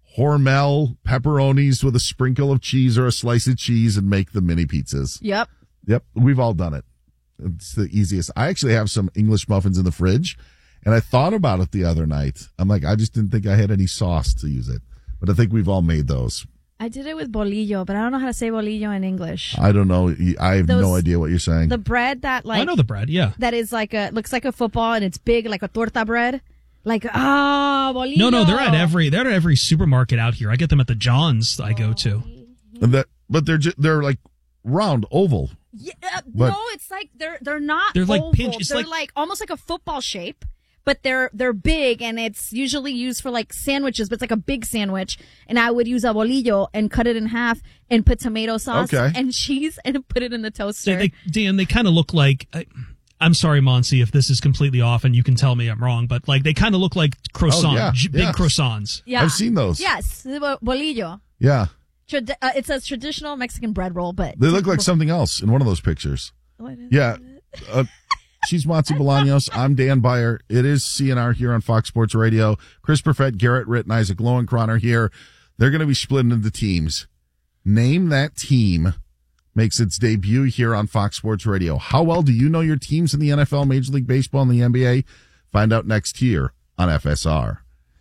[SPEAKER 1] Hormel pepperonis with a sprinkle of cheese or a slice of cheese and make the mini pizzas.
[SPEAKER 2] Yep.
[SPEAKER 1] Yep, we've all done it. It's the easiest. I actually have some English muffins in the fridge, and I thought about it the other night. I'm like, I just didn't think I had any sauce to use it, but I think we've all made those.
[SPEAKER 2] I did it with bolillo, but I don't know how to say bolillo in English.
[SPEAKER 1] I don't know. I have
[SPEAKER 2] Those-
[SPEAKER 1] no idea what you're saying.
[SPEAKER 2] The bread that like
[SPEAKER 15] I know the bread, yeah.
[SPEAKER 2] that is like a looks like a football and it's big like a torta bread. Like ah, bolillo.
[SPEAKER 15] No, no, they're at every they're at every supermarket out here. I get them at the John's I go to.
[SPEAKER 1] And that, but they're just, they're like round, oval.
[SPEAKER 2] Yeah,
[SPEAKER 1] But-
[SPEAKER 2] no, it's like they're they're not.
[SPEAKER 15] They're like
[SPEAKER 2] oval.
[SPEAKER 15] pinch- it's
[SPEAKER 2] They're
[SPEAKER 15] like-
[SPEAKER 2] like, almost like a football shape, but they're they're big and it's usually used for like sandwiches. But it's like a big sandwich, and I would use a bolillo and cut it in half and put tomato sauce
[SPEAKER 15] Okay.
[SPEAKER 2] and cheese and put it in the toaster.
[SPEAKER 15] They, they, Dan, they kind of look like. I, I'm sorry, Monsi, if this is completely off, and you can tell me I'm wrong, but like they kind of look like croissant,
[SPEAKER 1] Oh, yeah,
[SPEAKER 15] j- big
[SPEAKER 1] yeah.
[SPEAKER 15] croissants.
[SPEAKER 2] yeah,
[SPEAKER 1] I've seen those.
[SPEAKER 2] Yes, the bo- bolillo.
[SPEAKER 1] Yeah.
[SPEAKER 2] Trad- uh, it's a traditional Mexican bread roll, but
[SPEAKER 1] They look like something else in one of those pictures.
[SPEAKER 2] What is
[SPEAKER 1] Yeah. Uh, she's Monty Bolaños. I'm Dan Beyer. It is C N R here on Fox Sports Radio. Chris Perfett, Garrett Ritt, and Isaac Lowenkron are here. They're going to be split into teams. Name that team makes its debut here on Fox Sports Radio. How well do you know your teams in the N F L, Major League Baseball, and the N B A? Find out next here on F S R.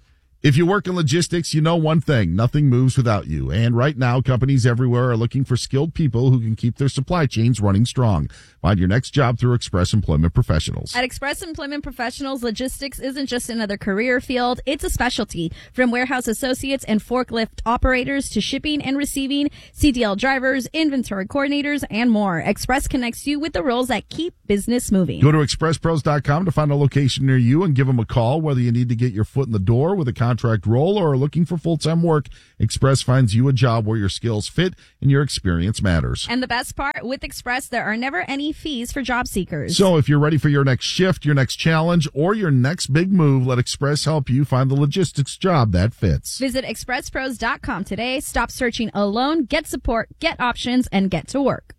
[SPEAKER 1] If you work in logistics, you know one thing, nothing moves without you. And right now, companies everywhere are looking for skilled people who can keep their supply chains running strong. Find your next job through Express Employment Professionals.
[SPEAKER 2] At Express Employment Professionals, logistics isn't just another career field, it's a specialty. From warehouse associates and forklift operators to shipping and receiving, C D L drivers, inventory coordinators, and more. Express connects you with the roles that keep business moving.
[SPEAKER 1] Go to express pros dot com to find a location near you and give them a call. Whether you need to get your foot in the door with a contract role or are looking for full-time work, Express finds you a job where your skills fit and your experience matters.
[SPEAKER 2] And the best part, with Express, there are never any fees for job seekers.
[SPEAKER 1] So if you're ready for your next shift, your next challenge, or your next big move, let Express help you find the logistics job that fits.
[SPEAKER 2] Visit express pros dot com today. Stop searching alone, get support, get options, and get to work.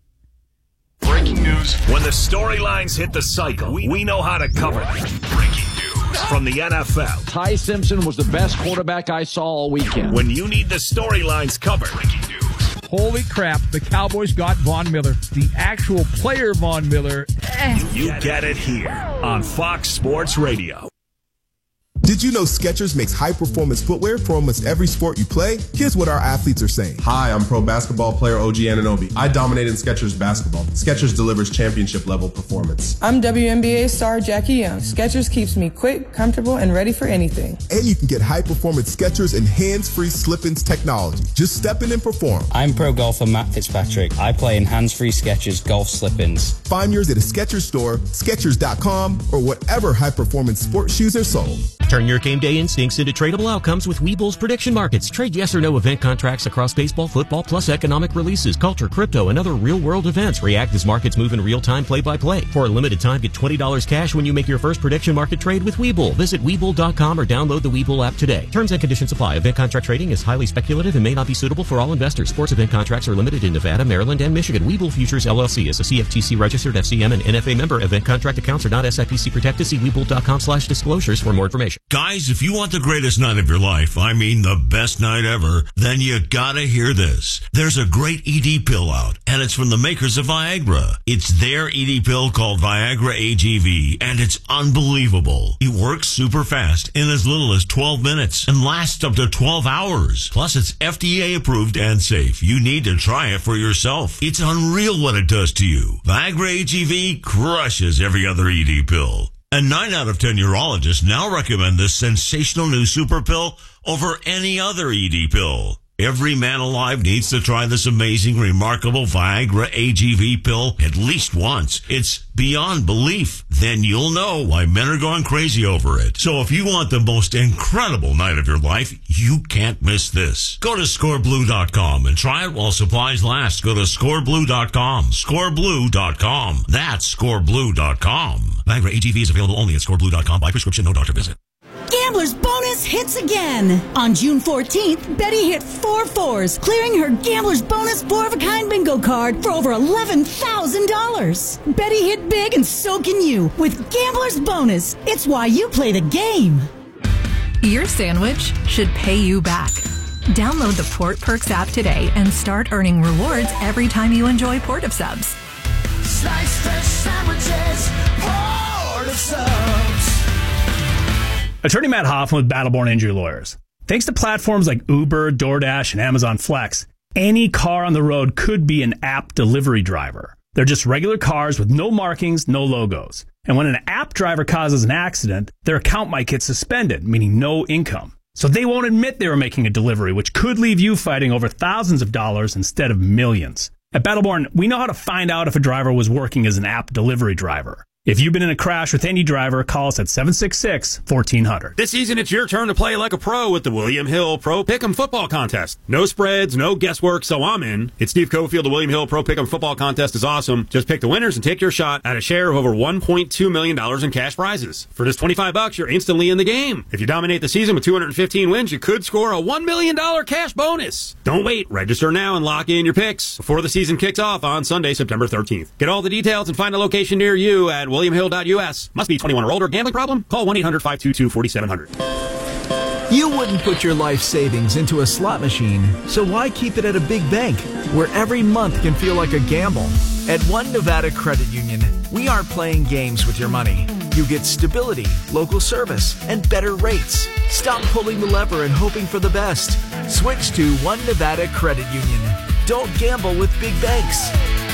[SPEAKER 13] Breaking news. When the storylines hit the cycle, we, we know how to cover them. Breaking news from the N F L.
[SPEAKER 17] Ty Simpson was the best quarterback I saw all weekend.
[SPEAKER 13] When you need the storylines covered. Breaking news.
[SPEAKER 18] Holy crap, the Cowboys got Von Miller. The actual player Von Miller. Eh.
[SPEAKER 13] You get it here on Fox Sports Radio.
[SPEAKER 3] Did you know Skechers makes high-performance footwear for almost every sport you play? Here's what our athletes are saying.
[SPEAKER 19] Hi, I'm pro basketball player O G Anunoby. I dominate in Skechers basketball. Skechers delivers championship-level performance.
[SPEAKER 20] I'm W N B A star Jackie Young. Skechers keeps me quick, comfortable, and ready for anything.
[SPEAKER 3] And you can get high-performance Skechers and hands-free slip-ins technology. Just step in and perform.
[SPEAKER 21] I'm pro golfer Matt Fitzpatrick. I play in hands-free Skechers golf slip-ins.
[SPEAKER 3] Find yours at a Skechers store, Skechers dot com, or whatever high-performance sports shoes are sold.
[SPEAKER 22] Turn your game day instincts into tradable outcomes with Webull's prediction markets. Trade yes or no event contracts across baseball, football, plus economic releases, culture, crypto, and other real-world events. React as markets move in real time, play-by-play. For a limited time, get twenty dollars cash when you make your first prediction market trade with Webull. Visit Webull dot com or download the Webull app today. Terms and conditions apply. Event contract trading is highly speculative and may not be suitable for all investors. Sports event contracts are limited in Nevada, Maryland, and Michigan. Webull Futures, L L C is a C F T C registered F C M and N F A member. Event contract accounts are not S I P C protected. See Webull dot com slash disclosures for more information.
[SPEAKER 4] Guys, if you want the greatest night of your life, I mean the best night ever, then you gotta hear this. There's a great E D pill out, and it's from the makers of Viagra. It's their E D pill called Viagra A G V, and it's unbelievable. It works super fast in as little as twelve minutes and lasts up to twelve hours. Plus, it's F D A approved and safe. You need to try it for yourself. It's unreal what it does to you. Viagra A G V crushes every other E D pill. And nine out of ten urologists now recommend this sensational new super pill over any other E D pill. Every man alive needs to try this amazing, remarkable Viagra A G V pill at least once. It's beyond belief. Then you'll know why men are going crazy over it. So if you want the most incredible night of your life, you can't miss this. Go to score blue dot com and try it while supplies last. Go to score blue dot com. score blue dot com. That's score blue dot com. Viagra A G V is available only at score blue dot com by prescription, no doctor visit.
[SPEAKER 6] Gambler's Bonus hits again. On June fourteenth, Betty hit four fours, clearing her Gambler's Bonus four-of-a-kind bingo card for over eleven thousand dollars. Betty hit big, and so can you with Gambler's Bonus. It's why you play the game.
[SPEAKER 23] Your sandwich should pay you back. Download the Port Perks app today and start earning rewards every time you enjoy Port of Subs.
[SPEAKER 24] Slice fresh sandwiches, Port of Subs.
[SPEAKER 25] Attorney Matt Hoffman with Battleborn Injury Lawyers. Thanks to platforms like Uber, DoorDash, and Amazon Flex, any car on the road could be an app delivery driver. They're just regular cars with no markings, no logos. And when an app driver causes an accident, their account might get suspended, meaning no income. So they won't admit they were making a delivery, which could leave you fighting over thousands of dollars instead of millions. At Battleborn, we know how to find out if a driver was working as an app delivery driver. If you've been in a crash with any driver, call us at seven six six, one four zero zero.
[SPEAKER 26] This season, it's your turn to play like a pro with the William Hill Pro Pick'em Football Contest. No spreads, no guesswork, so I'm in. It's Steve Cofield. The William Hill Pro Pick'em Football Contest is awesome. Just pick the winners and take your shot at a share of over one point two million dollars in cash prizes. For just twenty-five bucks, you're instantly in the game. If you dominate the season with two hundred fifteen wins, you could score a one million dollars cash bonus. Don't wait. Register now and lock in your picks before the season kicks off on Sunday, September thirteenth. Get all the details and find a location near you at william hill dot u s. Must be twenty-one or older. Gambling problem? Call one eight hundred five two two four seven zero zero.
[SPEAKER 27] You wouldn't put your life savings into a slot machine, so why keep it at a big bank where every month can feel like a gamble? At One Nevada Credit Union, we aren't playing games with your money. You get stability, local service, and better rates. Stop pulling the lever and hoping for the best. Switch to One Nevada Credit Union. Don't gamble with big banks.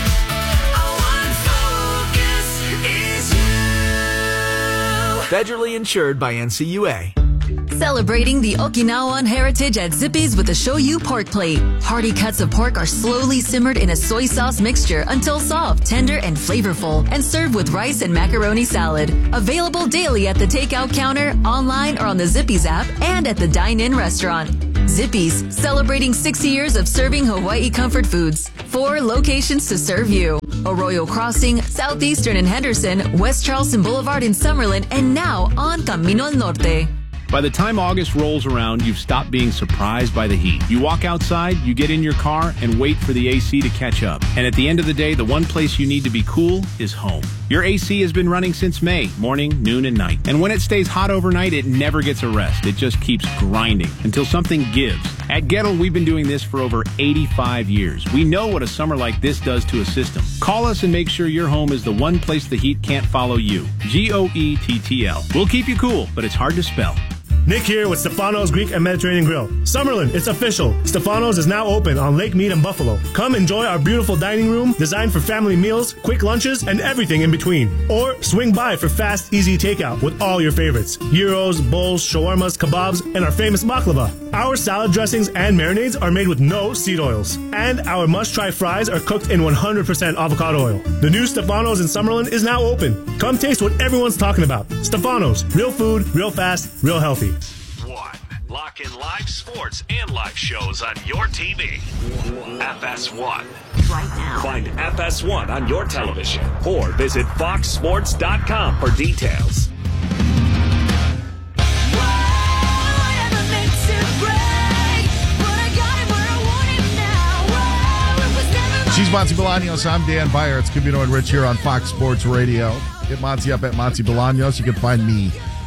[SPEAKER 27] Federally insured by N C U A.
[SPEAKER 7] Celebrating the Okinawan heritage at Zippy's with a Shoyu pork plate. Hearty cuts of pork are slowly simmered in a soy sauce mixture until soft, tender, and flavorful, and served with rice and macaroni salad. Available daily at the takeout counter, online, or on the Zippy's app, and at the dine-in restaurant. Zippy's, celebrating sixty years of serving Hawaii comfort foods. Four locations to serve you. Arroyo Crossing, Southeastern in Henderson, West Charleston Boulevard in Summerlin, and now on Camino al Norte.
[SPEAKER 28] By the time August rolls around, you've stopped being surprised by the heat. You walk outside, you get in your car, and wait for the A C to catch up. And at the end of the day, the one place you need to be cool is home. Your A C has been running since May, morning, noon, and night. And when it stays hot overnight, it never gets a rest. It just keeps grinding until something gives. At Gettle, we've been doing this for over eighty-five years. We know what a summer like this does to a system. Call us and make sure your home is the one place the heat can't follow you. G O E T T L. We'll keep you cool, but it's hard to spell.
[SPEAKER 29] Nick here with Stefano's Greek and Mediterranean Grill. Summerlin, it's official. Stefano's is now open on Lake Mead and Buffalo. Come enjoy our beautiful dining room designed for family meals, quick lunches, and everything in between. Or swing by for fast, easy takeout with all your favorites. Gyros, bowls, shawarmas, kebabs, and our famous baklava. Our salad dressings and marinades are made with no seed oils. And our must-try fries are cooked in one hundred percent avocado oil. The new Stefano's in Summerlin is now open. Come taste what everyone's talking about. Stefano's, real food, real fast, real healthy.
[SPEAKER 13] One. Lock in live sports and live shows on your T V. F S one.
[SPEAKER 7] Right now.
[SPEAKER 13] Find F S one on your television or visit fox sports dot com for details.
[SPEAKER 1] She's Monty Bolaños. I'm Dan Beyer. It's Camino and Rich here on Fox Sports Radio. Get Monty up at Monty Bolaños. You can find me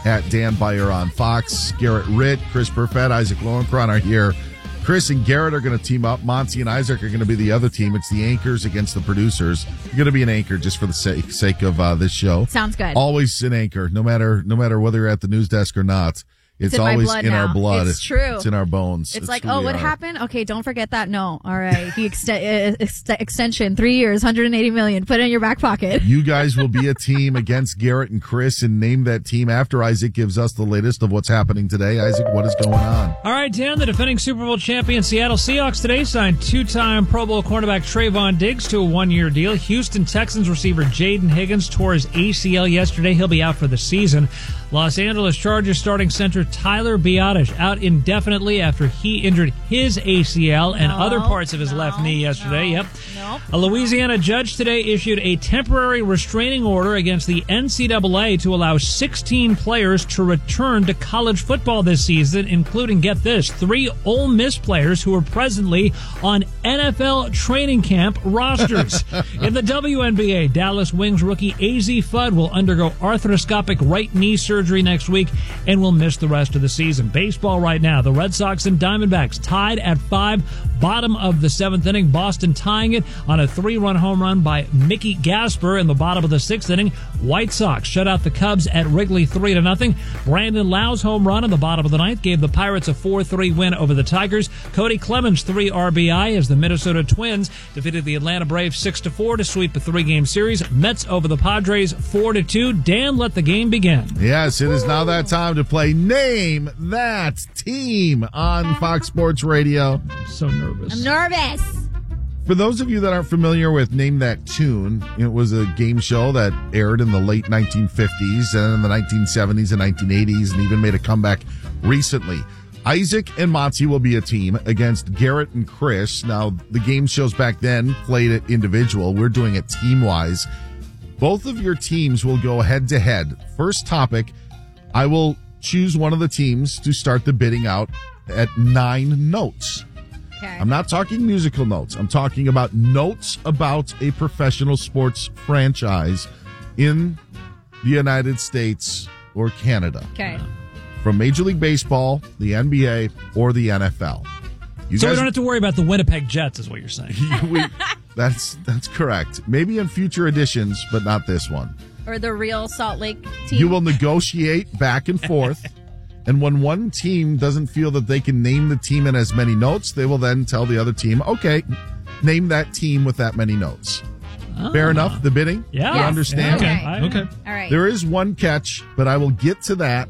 [SPEAKER 1] at Dan Beyer on Fox. Garrett Ritt, Chris Perfett, Isaac Lowenkron are here. Chris and Garrett are going to team up. Monty and Isaac are going to be the other team. It's the anchors against the producers. You're going to be an anchor just for the sake, sake of uh, this show.
[SPEAKER 2] Sounds good.
[SPEAKER 1] Always an anchor, no matter no matter whether you're at the news desk or not. It's,
[SPEAKER 2] It's in my
[SPEAKER 1] always
[SPEAKER 2] blood
[SPEAKER 1] in
[SPEAKER 2] now.
[SPEAKER 1] our blood.
[SPEAKER 2] It's true.
[SPEAKER 1] It's in our bones.
[SPEAKER 2] It's, like,
[SPEAKER 1] who
[SPEAKER 2] oh,
[SPEAKER 1] we
[SPEAKER 2] what
[SPEAKER 1] are.
[SPEAKER 2] happened? Okay, don't forget that. No. All right. He ext- uh, ex- extension, three years, one hundred eighty million. Put it in your back pocket.
[SPEAKER 1] You guys will be a team against Garrett and Chris and name that team after Isaac gives us the latest of what's happening today. Isaac, what is going on?
[SPEAKER 5] All right, Dan, the defending Super Bowl champion Seattle Seahawks today signed two-time Pro Bowl cornerback Trayvon Diggs to a one-year deal. Houston Texans receiver Jaden Higgins tore his A C L yesterday. He'll be out for the season. Los Angeles Chargers starting center Tyler Biadasz out indefinitely after he injured his A C L and
[SPEAKER 2] No,
[SPEAKER 5] other parts of his
[SPEAKER 2] no,
[SPEAKER 5] left knee yesterday.
[SPEAKER 2] no,
[SPEAKER 5] Yep.
[SPEAKER 2] no.
[SPEAKER 5] A Louisiana judge today issued a temporary restraining order against the N C double A to allow sixteen players to return to college football this season, including, get this, three Ole Miss players who are presently on N F L training camp rosters. In the W N B A, Dallas Wings rookie A Z Fudd will undergo arthroscopic right knee surgery next week and will miss the rest of the season. Baseball right now, the Red Sox and Diamondbacks tied at five, bottom of the seventh inning. Boston tying it on a three-run home run by Mickey Gasper in the bottom of the sixth inning. White Sox shut out the Cubs at Wrigley three to nothing. Brandon Lau's home run in the bottom of the ninth gave the Pirates a four three win over the Tigers. Cody Clemens three R B I as the Minnesota Twins defeated the Atlanta Braves six to four to sweep a three-game series. Mets over the Padres four to two. Dan, let the game begin.
[SPEAKER 1] Yes, it is now that time to play Name That Team on Fox Sports Radio.
[SPEAKER 5] I'm so nervous.
[SPEAKER 2] I'm nervous.
[SPEAKER 1] For those of you that aren't familiar with Name That Tune, it was a game show that aired in the late nineteen fifties and in the nineteen seventies and nineteen eighties and even made a comeback recently. Isaac and Monty will be a team against Garrett and Chris. Now, the game shows back then played it individual. We're doing it team-wise. Both of your teams will go head-to-head. First topic, I will choose one of the teams to start the bidding out at nine notes.
[SPEAKER 2] Okay.
[SPEAKER 1] I'm not talking musical notes. I'm talking about notes about a professional sports franchise in the United States or Canada.
[SPEAKER 2] Okay.
[SPEAKER 1] From Major League Baseball, the N B A, or the N F L. You
[SPEAKER 5] so
[SPEAKER 1] guys,
[SPEAKER 5] we don't have to worry about the Winnipeg Jets, is what you're saying.
[SPEAKER 1] we, that's that's correct. Maybe in future editions, but not this one.
[SPEAKER 2] Or the real Salt Lake team.
[SPEAKER 1] You will negotiate back and forth. And when one team doesn't feel that they can name the team in as many notes, they will then tell the other team, okay, name that team with that many notes.
[SPEAKER 5] Oh.
[SPEAKER 1] Fair enough, the bidding?
[SPEAKER 5] Yeah.
[SPEAKER 1] You
[SPEAKER 5] Yes.
[SPEAKER 1] understand?
[SPEAKER 5] Okay. Okay.
[SPEAKER 2] All right.
[SPEAKER 1] There is one catch, but I will get to that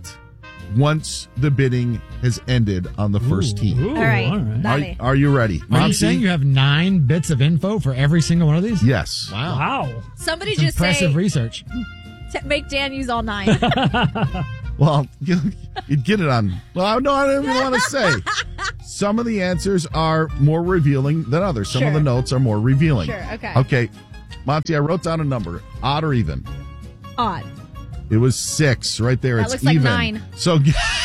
[SPEAKER 1] once the bidding has ended on the first team.
[SPEAKER 2] All right. All right.
[SPEAKER 1] Are, are you ready?
[SPEAKER 8] Are you
[SPEAKER 1] Monty?
[SPEAKER 8] saying you have nine bits of info for every single one of these?
[SPEAKER 1] Yes.
[SPEAKER 8] Wow.
[SPEAKER 5] Wow.
[SPEAKER 2] Somebody
[SPEAKER 8] That's
[SPEAKER 2] just
[SPEAKER 8] impressive
[SPEAKER 2] say,
[SPEAKER 8] research.
[SPEAKER 2] t- make Dan use all nine.
[SPEAKER 1] Well, you, you'd get it on. Well, no, I don't even want to say. Some of the answers are more revealing than others. Some of
[SPEAKER 2] Sure.
[SPEAKER 1] the notes are more revealing.
[SPEAKER 2] Sure, okay.
[SPEAKER 1] Okay. Monty, I wrote down a number. Odd or even?
[SPEAKER 2] Odd.
[SPEAKER 1] It was six right there.
[SPEAKER 2] That
[SPEAKER 1] it's
[SPEAKER 2] looks like
[SPEAKER 1] even.
[SPEAKER 2] nine.
[SPEAKER 1] So,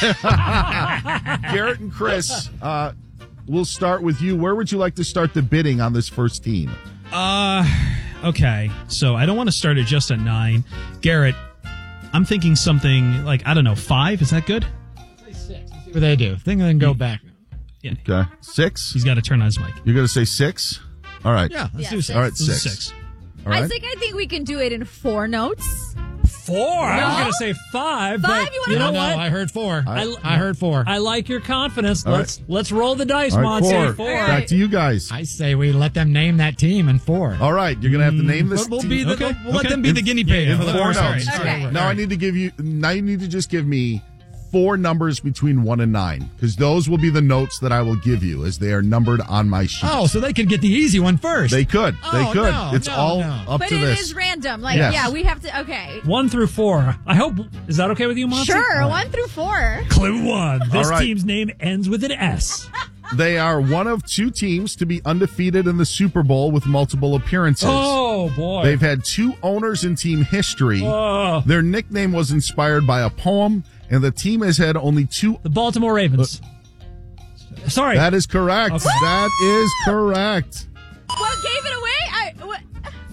[SPEAKER 1] Garrett and Chris, uh, we'll start with you. Where would you like to start the bidding on this first team?
[SPEAKER 9] Uh, okay. So I don't want to start at just at nine. Garrett, I'm thinking something like, I don't know, five? Is that good?
[SPEAKER 8] See what they do. Think they can go back.
[SPEAKER 9] Yeah.
[SPEAKER 1] Okay. Six?
[SPEAKER 9] He's got to turn on his mic.
[SPEAKER 1] You're going to say six? All right.
[SPEAKER 8] Yeah, let's
[SPEAKER 2] Yeah,
[SPEAKER 8] do
[SPEAKER 2] six.
[SPEAKER 8] six.
[SPEAKER 1] All right,
[SPEAKER 9] This is
[SPEAKER 1] six.
[SPEAKER 9] six.
[SPEAKER 1] All right.
[SPEAKER 2] I think I think we can do it in four notes.
[SPEAKER 5] Four? I was
[SPEAKER 2] No.
[SPEAKER 5] going to say five,
[SPEAKER 2] Five?
[SPEAKER 5] but
[SPEAKER 2] You wanna
[SPEAKER 5] you know
[SPEAKER 8] No,
[SPEAKER 5] what?
[SPEAKER 8] no, I heard four. I,
[SPEAKER 5] I-
[SPEAKER 8] I heard four.
[SPEAKER 5] I like your confidence.
[SPEAKER 1] All
[SPEAKER 5] let's let's roll the dice,
[SPEAKER 1] All right,
[SPEAKER 5] Monty.
[SPEAKER 1] four.
[SPEAKER 2] All
[SPEAKER 1] Back
[SPEAKER 2] right.
[SPEAKER 1] to you guys.
[SPEAKER 8] I say we let them name that team in four.
[SPEAKER 1] All right. You're going to have to name this
[SPEAKER 8] But we'll
[SPEAKER 1] team.
[SPEAKER 8] be the,
[SPEAKER 9] Okay,
[SPEAKER 8] we'll let
[SPEAKER 9] okay.
[SPEAKER 8] them be the guinea pig.
[SPEAKER 1] in
[SPEAKER 8] for the
[SPEAKER 1] four
[SPEAKER 8] first-
[SPEAKER 1] notes.
[SPEAKER 8] all right,
[SPEAKER 2] Okay.
[SPEAKER 8] all right,
[SPEAKER 1] Now
[SPEAKER 8] all
[SPEAKER 1] I
[SPEAKER 8] right.
[SPEAKER 1] need to give you. Now you need to just give me four numbers between one and nine, because those will be the notes that I will give you as they are numbered on my sheet.
[SPEAKER 8] Oh, so they could get the easy one first.
[SPEAKER 1] They could. They
[SPEAKER 8] Oh,
[SPEAKER 1] could.
[SPEAKER 8] no,
[SPEAKER 1] it's
[SPEAKER 8] no,
[SPEAKER 1] all
[SPEAKER 8] no.
[SPEAKER 1] up
[SPEAKER 2] But
[SPEAKER 1] to
[SPEAKER 2] it
[SPEAKER 1] this.
[SPEAKER 2] is random. Like,
[SPEAKER 1] Yes.
[SPEAKER 2] yeah, we have to. Okay.
[SPEAKER 5] One through four. I hope. Is that okay with you, Monty?
[SPEAKER 2] Sure. One through four.
[SPEAKER 5] Clue one. This
[SPEAKER 1] All right.
[SPEAKER 5] team's name ends with an S.
[SPEAKER 1] They are one of two teams to be undefeated in the Super Bowl with multiple appearances.
[SPEAKER 5] Oh, boy.
[SPEAKER 1] They've had two owners in team history.
[SPEAKER 5] Oh.
[SPEAKER 1] Their nickname was inspired by a poem, and the team has had only two.
[SPEAKER 5] The Baltimore Ravens. Sorry.
[SPEAKER 1] That is correct.
[SPEAKER 5] Okay.
[SPEAKER 1] That is correct.
[SPEAKER 2] What gave it away? I. What?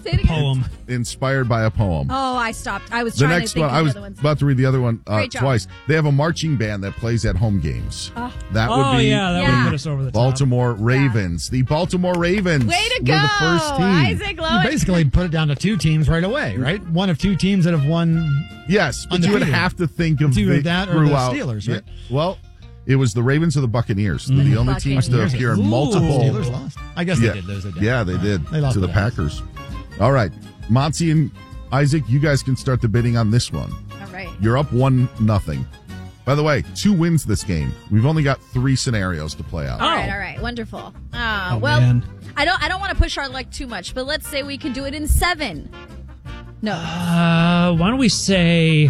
[SPEAKER 2] Say it again.
[SPEAKER 9] Poem.
[SPEAKER 1] Inspired by a poem.
[SPEAKER 2] Oh, I stopped. I was
[SPEAKER 1] The
[SPEAKER 2] trying
[SPEAKER 1] next
[SPEAKER 2] to think
[SPEAKER 1] one,
[SPEAKER 2] of
[SPEAKER 1] I
[SPEAKER 2] the
[SPEAKER 1] was
[SPEAKER 2] other ones.
[SPEAKER 1] about to read the other one uh,
[SPEAKER 2] Great job.
[SPEAKER 1] twice. They have a marching band that plays at home games.
[SPEAKER 2] Oh.
[SPEAKER 1] That would
[SPEAKER 9] Oh,
[SPEAKER 1] be
[SPEAKER 9] yeah, that
[SPEAKER 2] Yeah.
[SPEAKER 9] would put us over the top.
[SPEAKER 1] Baltimore Ravens. The Baltimore Ravens
[SPEAKER 2] Way to
[SPEAKER 1] were
[SPEAKER 2] go,
[SPEAKER 1] the first team.
[SPEAKER 2] Isaac
[SPEAKER 8] You
[SPEAKER 2] Lowen.
[SPEAKER 8] basically put it down to two teams right away, right? One of two teams that have won.
[SPEAKER 1] Yes, but you would
[SPEAKER 8] Undefeated.
[SPEAKER 1] have to think of
[SPEAKER 8] It's either
[SPEAKER 1] the,
[SPEAKER 8] that or the
[SPEAKER 1] throughout-
[SPEAKER 8] Steelers, right?
[SPEAKER 1] Yeah. Well, it was the Ravens or the Buccaneers. They're the only teams to
[SPEAKER 8] Buccaneers.
[SPEAKER 1] appear in
[SPEAKER 8] Ooh.
[SPEAKER 1] multiple.
[SPEAKER 8] Steelers lost. I guess they
[SPEAKER 1] yeah.
[SPEAKER 8] did lose, they did.
[SPEAKER 1] Yeah, they
[SPEAKER 8] Right.
[SPEAKER 1] did
[SPEAKER 8] They lost
[SPEAKER 1] to the
[SPEAKER 8] to the
[SPEAKER 1] Packers. All right, Monty and Isaac, you guys can start the bidding on this one.
[SPEAKER 2] All right.
[SPEAKER 1] You're up one nothing. By the way, two wins this game. We've only got three scenarios to play out.
[SPEAKER 2] All right, all right, wonderful. Uh,
[SPEAKER 9] Oh,
[SPEAKER 2] well,
[SPEAKER 9] man.
[SPEAKER 2] I don't, I don't want to push our luck too much, but let's say we can do it in seven. No,
[SPEAKER 5] Uh, why don't we say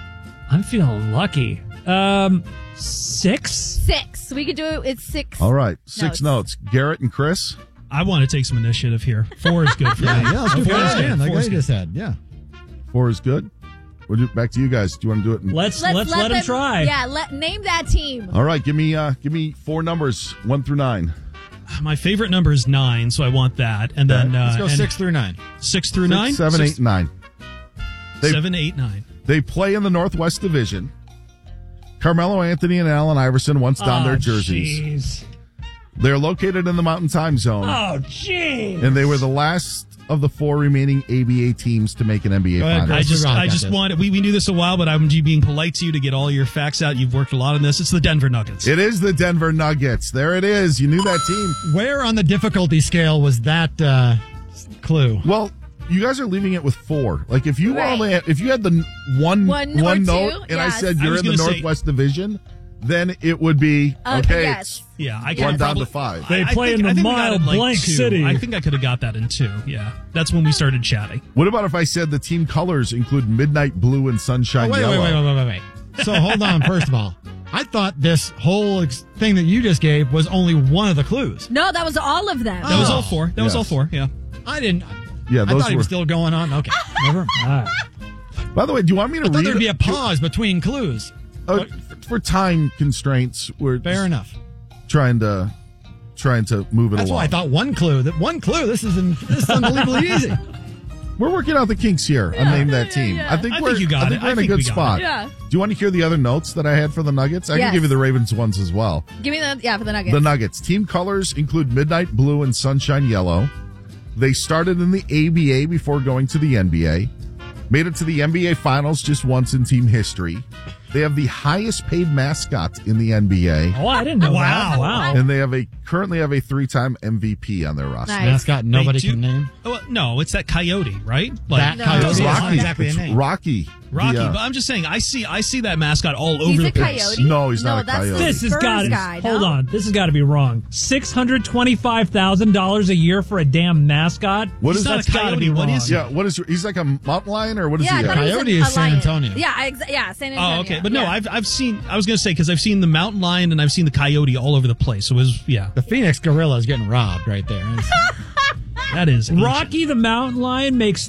[SPEAKER 5] I'm feeling lucky. Um, six?
[SPEAKER 2] six. We could do it. It's six.
[SPEAKER 1] All right, six
[SPEAKER 2] notes.
[SPEAKER 1] notes. Garrett and Chris.
[SPEAKER 9] I want to take some initiative here. Four is good for
[SPEAKER 8] Yeah,
[SPEAKER 9] me.
[SPEAKER 8] yeah, let's do
[SPEAKER 9] Four
[SPEAKER 8] four
[SPEAKER 9] is good.
[SPEAKER 8] again, like
[SPEAKER 9] Four
[SPEAKER 8] I
[SPEAKER 9] is good.
[SPEAKER 8] just said. Yeah.
[SPEAKER 1] Four is good. We'll do back to you guys. Do you want to do it? In-
[SPEAKER 5] Let's let's, let, him
[SPEAKER 2] them-
[SPEAKER 5] try.
[SPEAKER 2] Yeah, let name that team.
[SPEAKER 1] All right, give me uh, give me four numbers, one through nine.
[SPEAKER 9] My favorite number is nine, so I want that. And then uh,
[SPEAKER 8] Let's go
[SPEAKER 9] and
[SPEAKER 8] six through nine.
[SPEAKER 9] Six through
[SPEAKER 1] Six,
[SPEAKER 9] nine,
[SPEAKER 1] seven,
[SPEAKER 9] Six-
[SPEAKER 1] eight, nine. They,
[SPEAKER 9] seven, eight, nine.
[SPEAKER 1] They play in the Northwest Division. Carmelo Anthony and Allen Iverson once donned
[SPEAKER 5] Oh,
[SPEAKER 1] their jerseys.
[SPEAKER 5] jeez.
[SPEAKER 1] They're located in the Mountain Time Zone,
[SPEAKER 5] Oh, jeez.
[SPEAKER 1] and they were the last of the four remaining A B A teams to make an N B A
[SPEAKER 8] Go ahead,
[SPEAKER 1] final.
[SPEAKER 9] I
[SPEAKER 8] Chris.
[SPEAKER 9] just,
[SPEAKER 8] Wrong
[SPEAKER 9] I
[SPEAKER 8] about
[SPEAKER 9] just
[SPEAKER 8] this.
[SPEAKER 9] want. We, we knew this a while, but I'm being polite to you to get all your facts out. You've worked a lot on this. It's the Denver Nuggets.
[SPEAKER 1] It is the Denver Nuggets. There it is. You knew that team.
[SPEAKER 8] Where on the difficulty scale was that uh, clue?
[SPEAKER 1] Well, you guys are leaving it with four. Like if you
[SPEAKER 2] Right.
[SPEAKER 1] only had, if you had the n- one
[SPEAKER 2] One or
[SPEAKER 1] one
[SPEAKER 2] two,
[SPEAKER 1] note, and I
[SPEAKER 2] yes.
[SPEAKER 1] said
[SPEAKER 9] I
[SPEAKER 1] you're
[SPEAKER 9] was
[SPEAKER 1] in the
[SPEAKER 9] gonna say-
[SPEAKER 1] Northwest Division, then it would be
[SPEAKER 2] Uh,
[SPEAKER 1] okay.
[SPEAKER 2] yes.
[SPEAKER 1] It's
[SPEAKER 9] Yeah, I
[SPEAKER 1] one
[SPEAKER 9] could
[SPEAKER 1] down
[SPEAKER 9] probably,
[SPEAKER 1] to five.
[SPEAKER 5] They
[SPEAKER 9] I- I
[SPEAKER 5] play
[SPEAKER 9] think-
[SPEAKER 5] in the
[SPEAKER 9] I think we got
[SPEAKER 5] mild
[SPEAKER 9] it in, like,
[SPEAKER 5] blank
[SPEAKER 9] two.
[SPEAKER 5] city.
[SPEAKER 9] I think I could have got that in two. Yeah, that's when we started chatting.
[SPEAKER 1] What about if I said the team colors include midnight blue and sunshine
[SPEAKER 8] Oh, wait,
[SPEAKER 1] yellow?
[SPEAKER 8] wait, wait, wait, wait, wait, wait. So hold on. First of all, I thought this whole ex- thing that you just gave was only one of the clues.
[SPEAKER 2] No, that was all of them.
[SPEAKER 9] That was
[SPEAKER 8] Oh.
[SPEAKER 9] all four. That was
[SPEAKER 1] Yes.
[SPEAKER 9] all four. Yeah.
[SPEAKER 8] I didn't.
[SPEAKER 1] Yeah,
[SPEAKER 8] I
[SPEAKER 1] those
[SPEAKER 8] thought he
[SPEAKER 1] were.
[SPEAKER 8] was still going on. Okay, never.
[SPEAKER 5] All right.
[SPEAKER 1] By the way, do you want me to
[SPEAKER 8] I thought
[SPEAKER 1] read
[SPEAKER 8] there'd be a
[SPEAKER 1] it?
[SPEAKER 8] pause between clues.
[SPEAKER 1] Uh, for time constraints, we're
[SPEAKER 8] Fair enough.
[SPEAKER 1] trying to trying to move it
[SPEAKER 8] That's
[SPEAKER 1] along.
[SPEAKER 8] why I thought one clue. That one clue. This is in, this is unbelievably easy.
[SPEAKER 1] We're working out the kinks here on name that team.
[SPEAKER 2] yeah.
[SPEAKER 1] I think
[SPEAKER 9] I
[SPEAKER 1] we're
[SPEAKER 9] think you got
[SPEAKER 1] I think
[SPEAKER 9] it.
[SPEAKER 1] we're
[SPEAKER 9] I
[SPEAKER 1] in a
[SPEAKER 9] think
[SPEAKER 1] good
[SPEAKER 9] we got
[SPEAKER 1] spot.
[SPEAKER 9] it.
[SPEAKER 2] Yeah.
[SPEAKER 1] Do you want to hear the other notes that I had for the Nuggets? I
[SPEAKER 2] Yes.
[SPEAKER 1] can give you the Ravens ones as well.
[SPEAKER 2] Give me the yeah for the Nuggets.
[SPEAKER 1] The Nuggets team colors include midnight blue and sunshine yellow. They started in the A B A before going to the N B A. Made it to the N B A Finals just once in team history. They have the highest paid mascot in the N B A,
[SPEAKER 5] Oh, I didn't know
[SPEAKER 9] Wow.
[SPEAKER 5] that. Wow.
[SPEAKER 1] and they have a currently have a three-time M V P on their roster.
[SPEAKER 2] Nice.
[SPEAKER 8] Mascot nobody
[SPEAKER 9] They do-
[SPEAKER 8] can name.
[SPEAKER 9] Oh, well, no, it's that coyote, right?
[SPEAKER 8] That
[SPEAKER 2] No.
[SPEAKER 8] coyote
[SPEAKER 1] It's
[SPEAKER 8] is
[SPEAKER 1] Rocky.
[SPEAKER 8] not exactly
[SPEAKER 1] It's
[SPEAKER 8] a name.
[SPEAKER 1] Rocky.
[SPEAKER 9] Rocky.
[SPEAKER 1] The, uh,
[SPEAKER 9] But I'm just saying, I see, I see that mascot all over
[SPEAKER 2] He's
[SPEAKER 9] the
[SPEAKER 2] a
[SPEAKER 9] place.
[SPEAKER 2] coyote.
[SPEAKER 1] No, he's not
[SPEAKER 2] no,
[SPEAKER 1] a
[SPEAKER 2] that's
[SPEAKER 1] coyote.
[SPEAKER 2] The
[SPEAKER 5] This has
[SPEAKER 2] Spurs
[SPEAKER 5] got to.
[SPEAKER 2] guy,
[SPEAKER 5] Hold
[SPEAKER 2] no?
[SPEAKER 5] on. This has got to be wrong. Six hundred twenty-five thousand dollars a year for a damn mascot.
[SPEAKER 1] What is-
[SPEAKER 9] He's not
[SPEAKER 5] That's
[SPEAKER 9] a
[SPEAKER 5] got to
[SPEAKER 9] coyote.
[SPEAKER 5] be
[SPEAKER 9] What
[SPEAKER 5] wrong.
[SPEAKER 9] is he?
[SPEAKER 1] Yeah, what is he's like a mountain lion or what is
[SPEAKER 2] Yeah, I
[SPEAKER 1] he?
[SPEAKER 2] thought he was
[SPEAKER 8] Coyote
[SPEAKER 2] a-
[SPEAKER 8] is
[SPEAKER 2] a
[SPEAKER 8] San
[SPEAKER 2] lion.
[SPEAKER 8] Antonio.
[SPEAKER 2] Yeah, I ex- yeah, San Antonio.
[SPEAKER 9] Oh, okay. But no,
[SPEAKER 2] yeah.
[SPEAKER 9] I've I've seen. I was going to say because I've seen the mountain lion and I've seen the coyote all over the place. So it was yeah.
[SPEAKER 8] The Phoenix gorilla is getting robbed right there.
[SPEAKER 9] That is ancient.
[SPEAKER 5] Rocky the mountain lion makes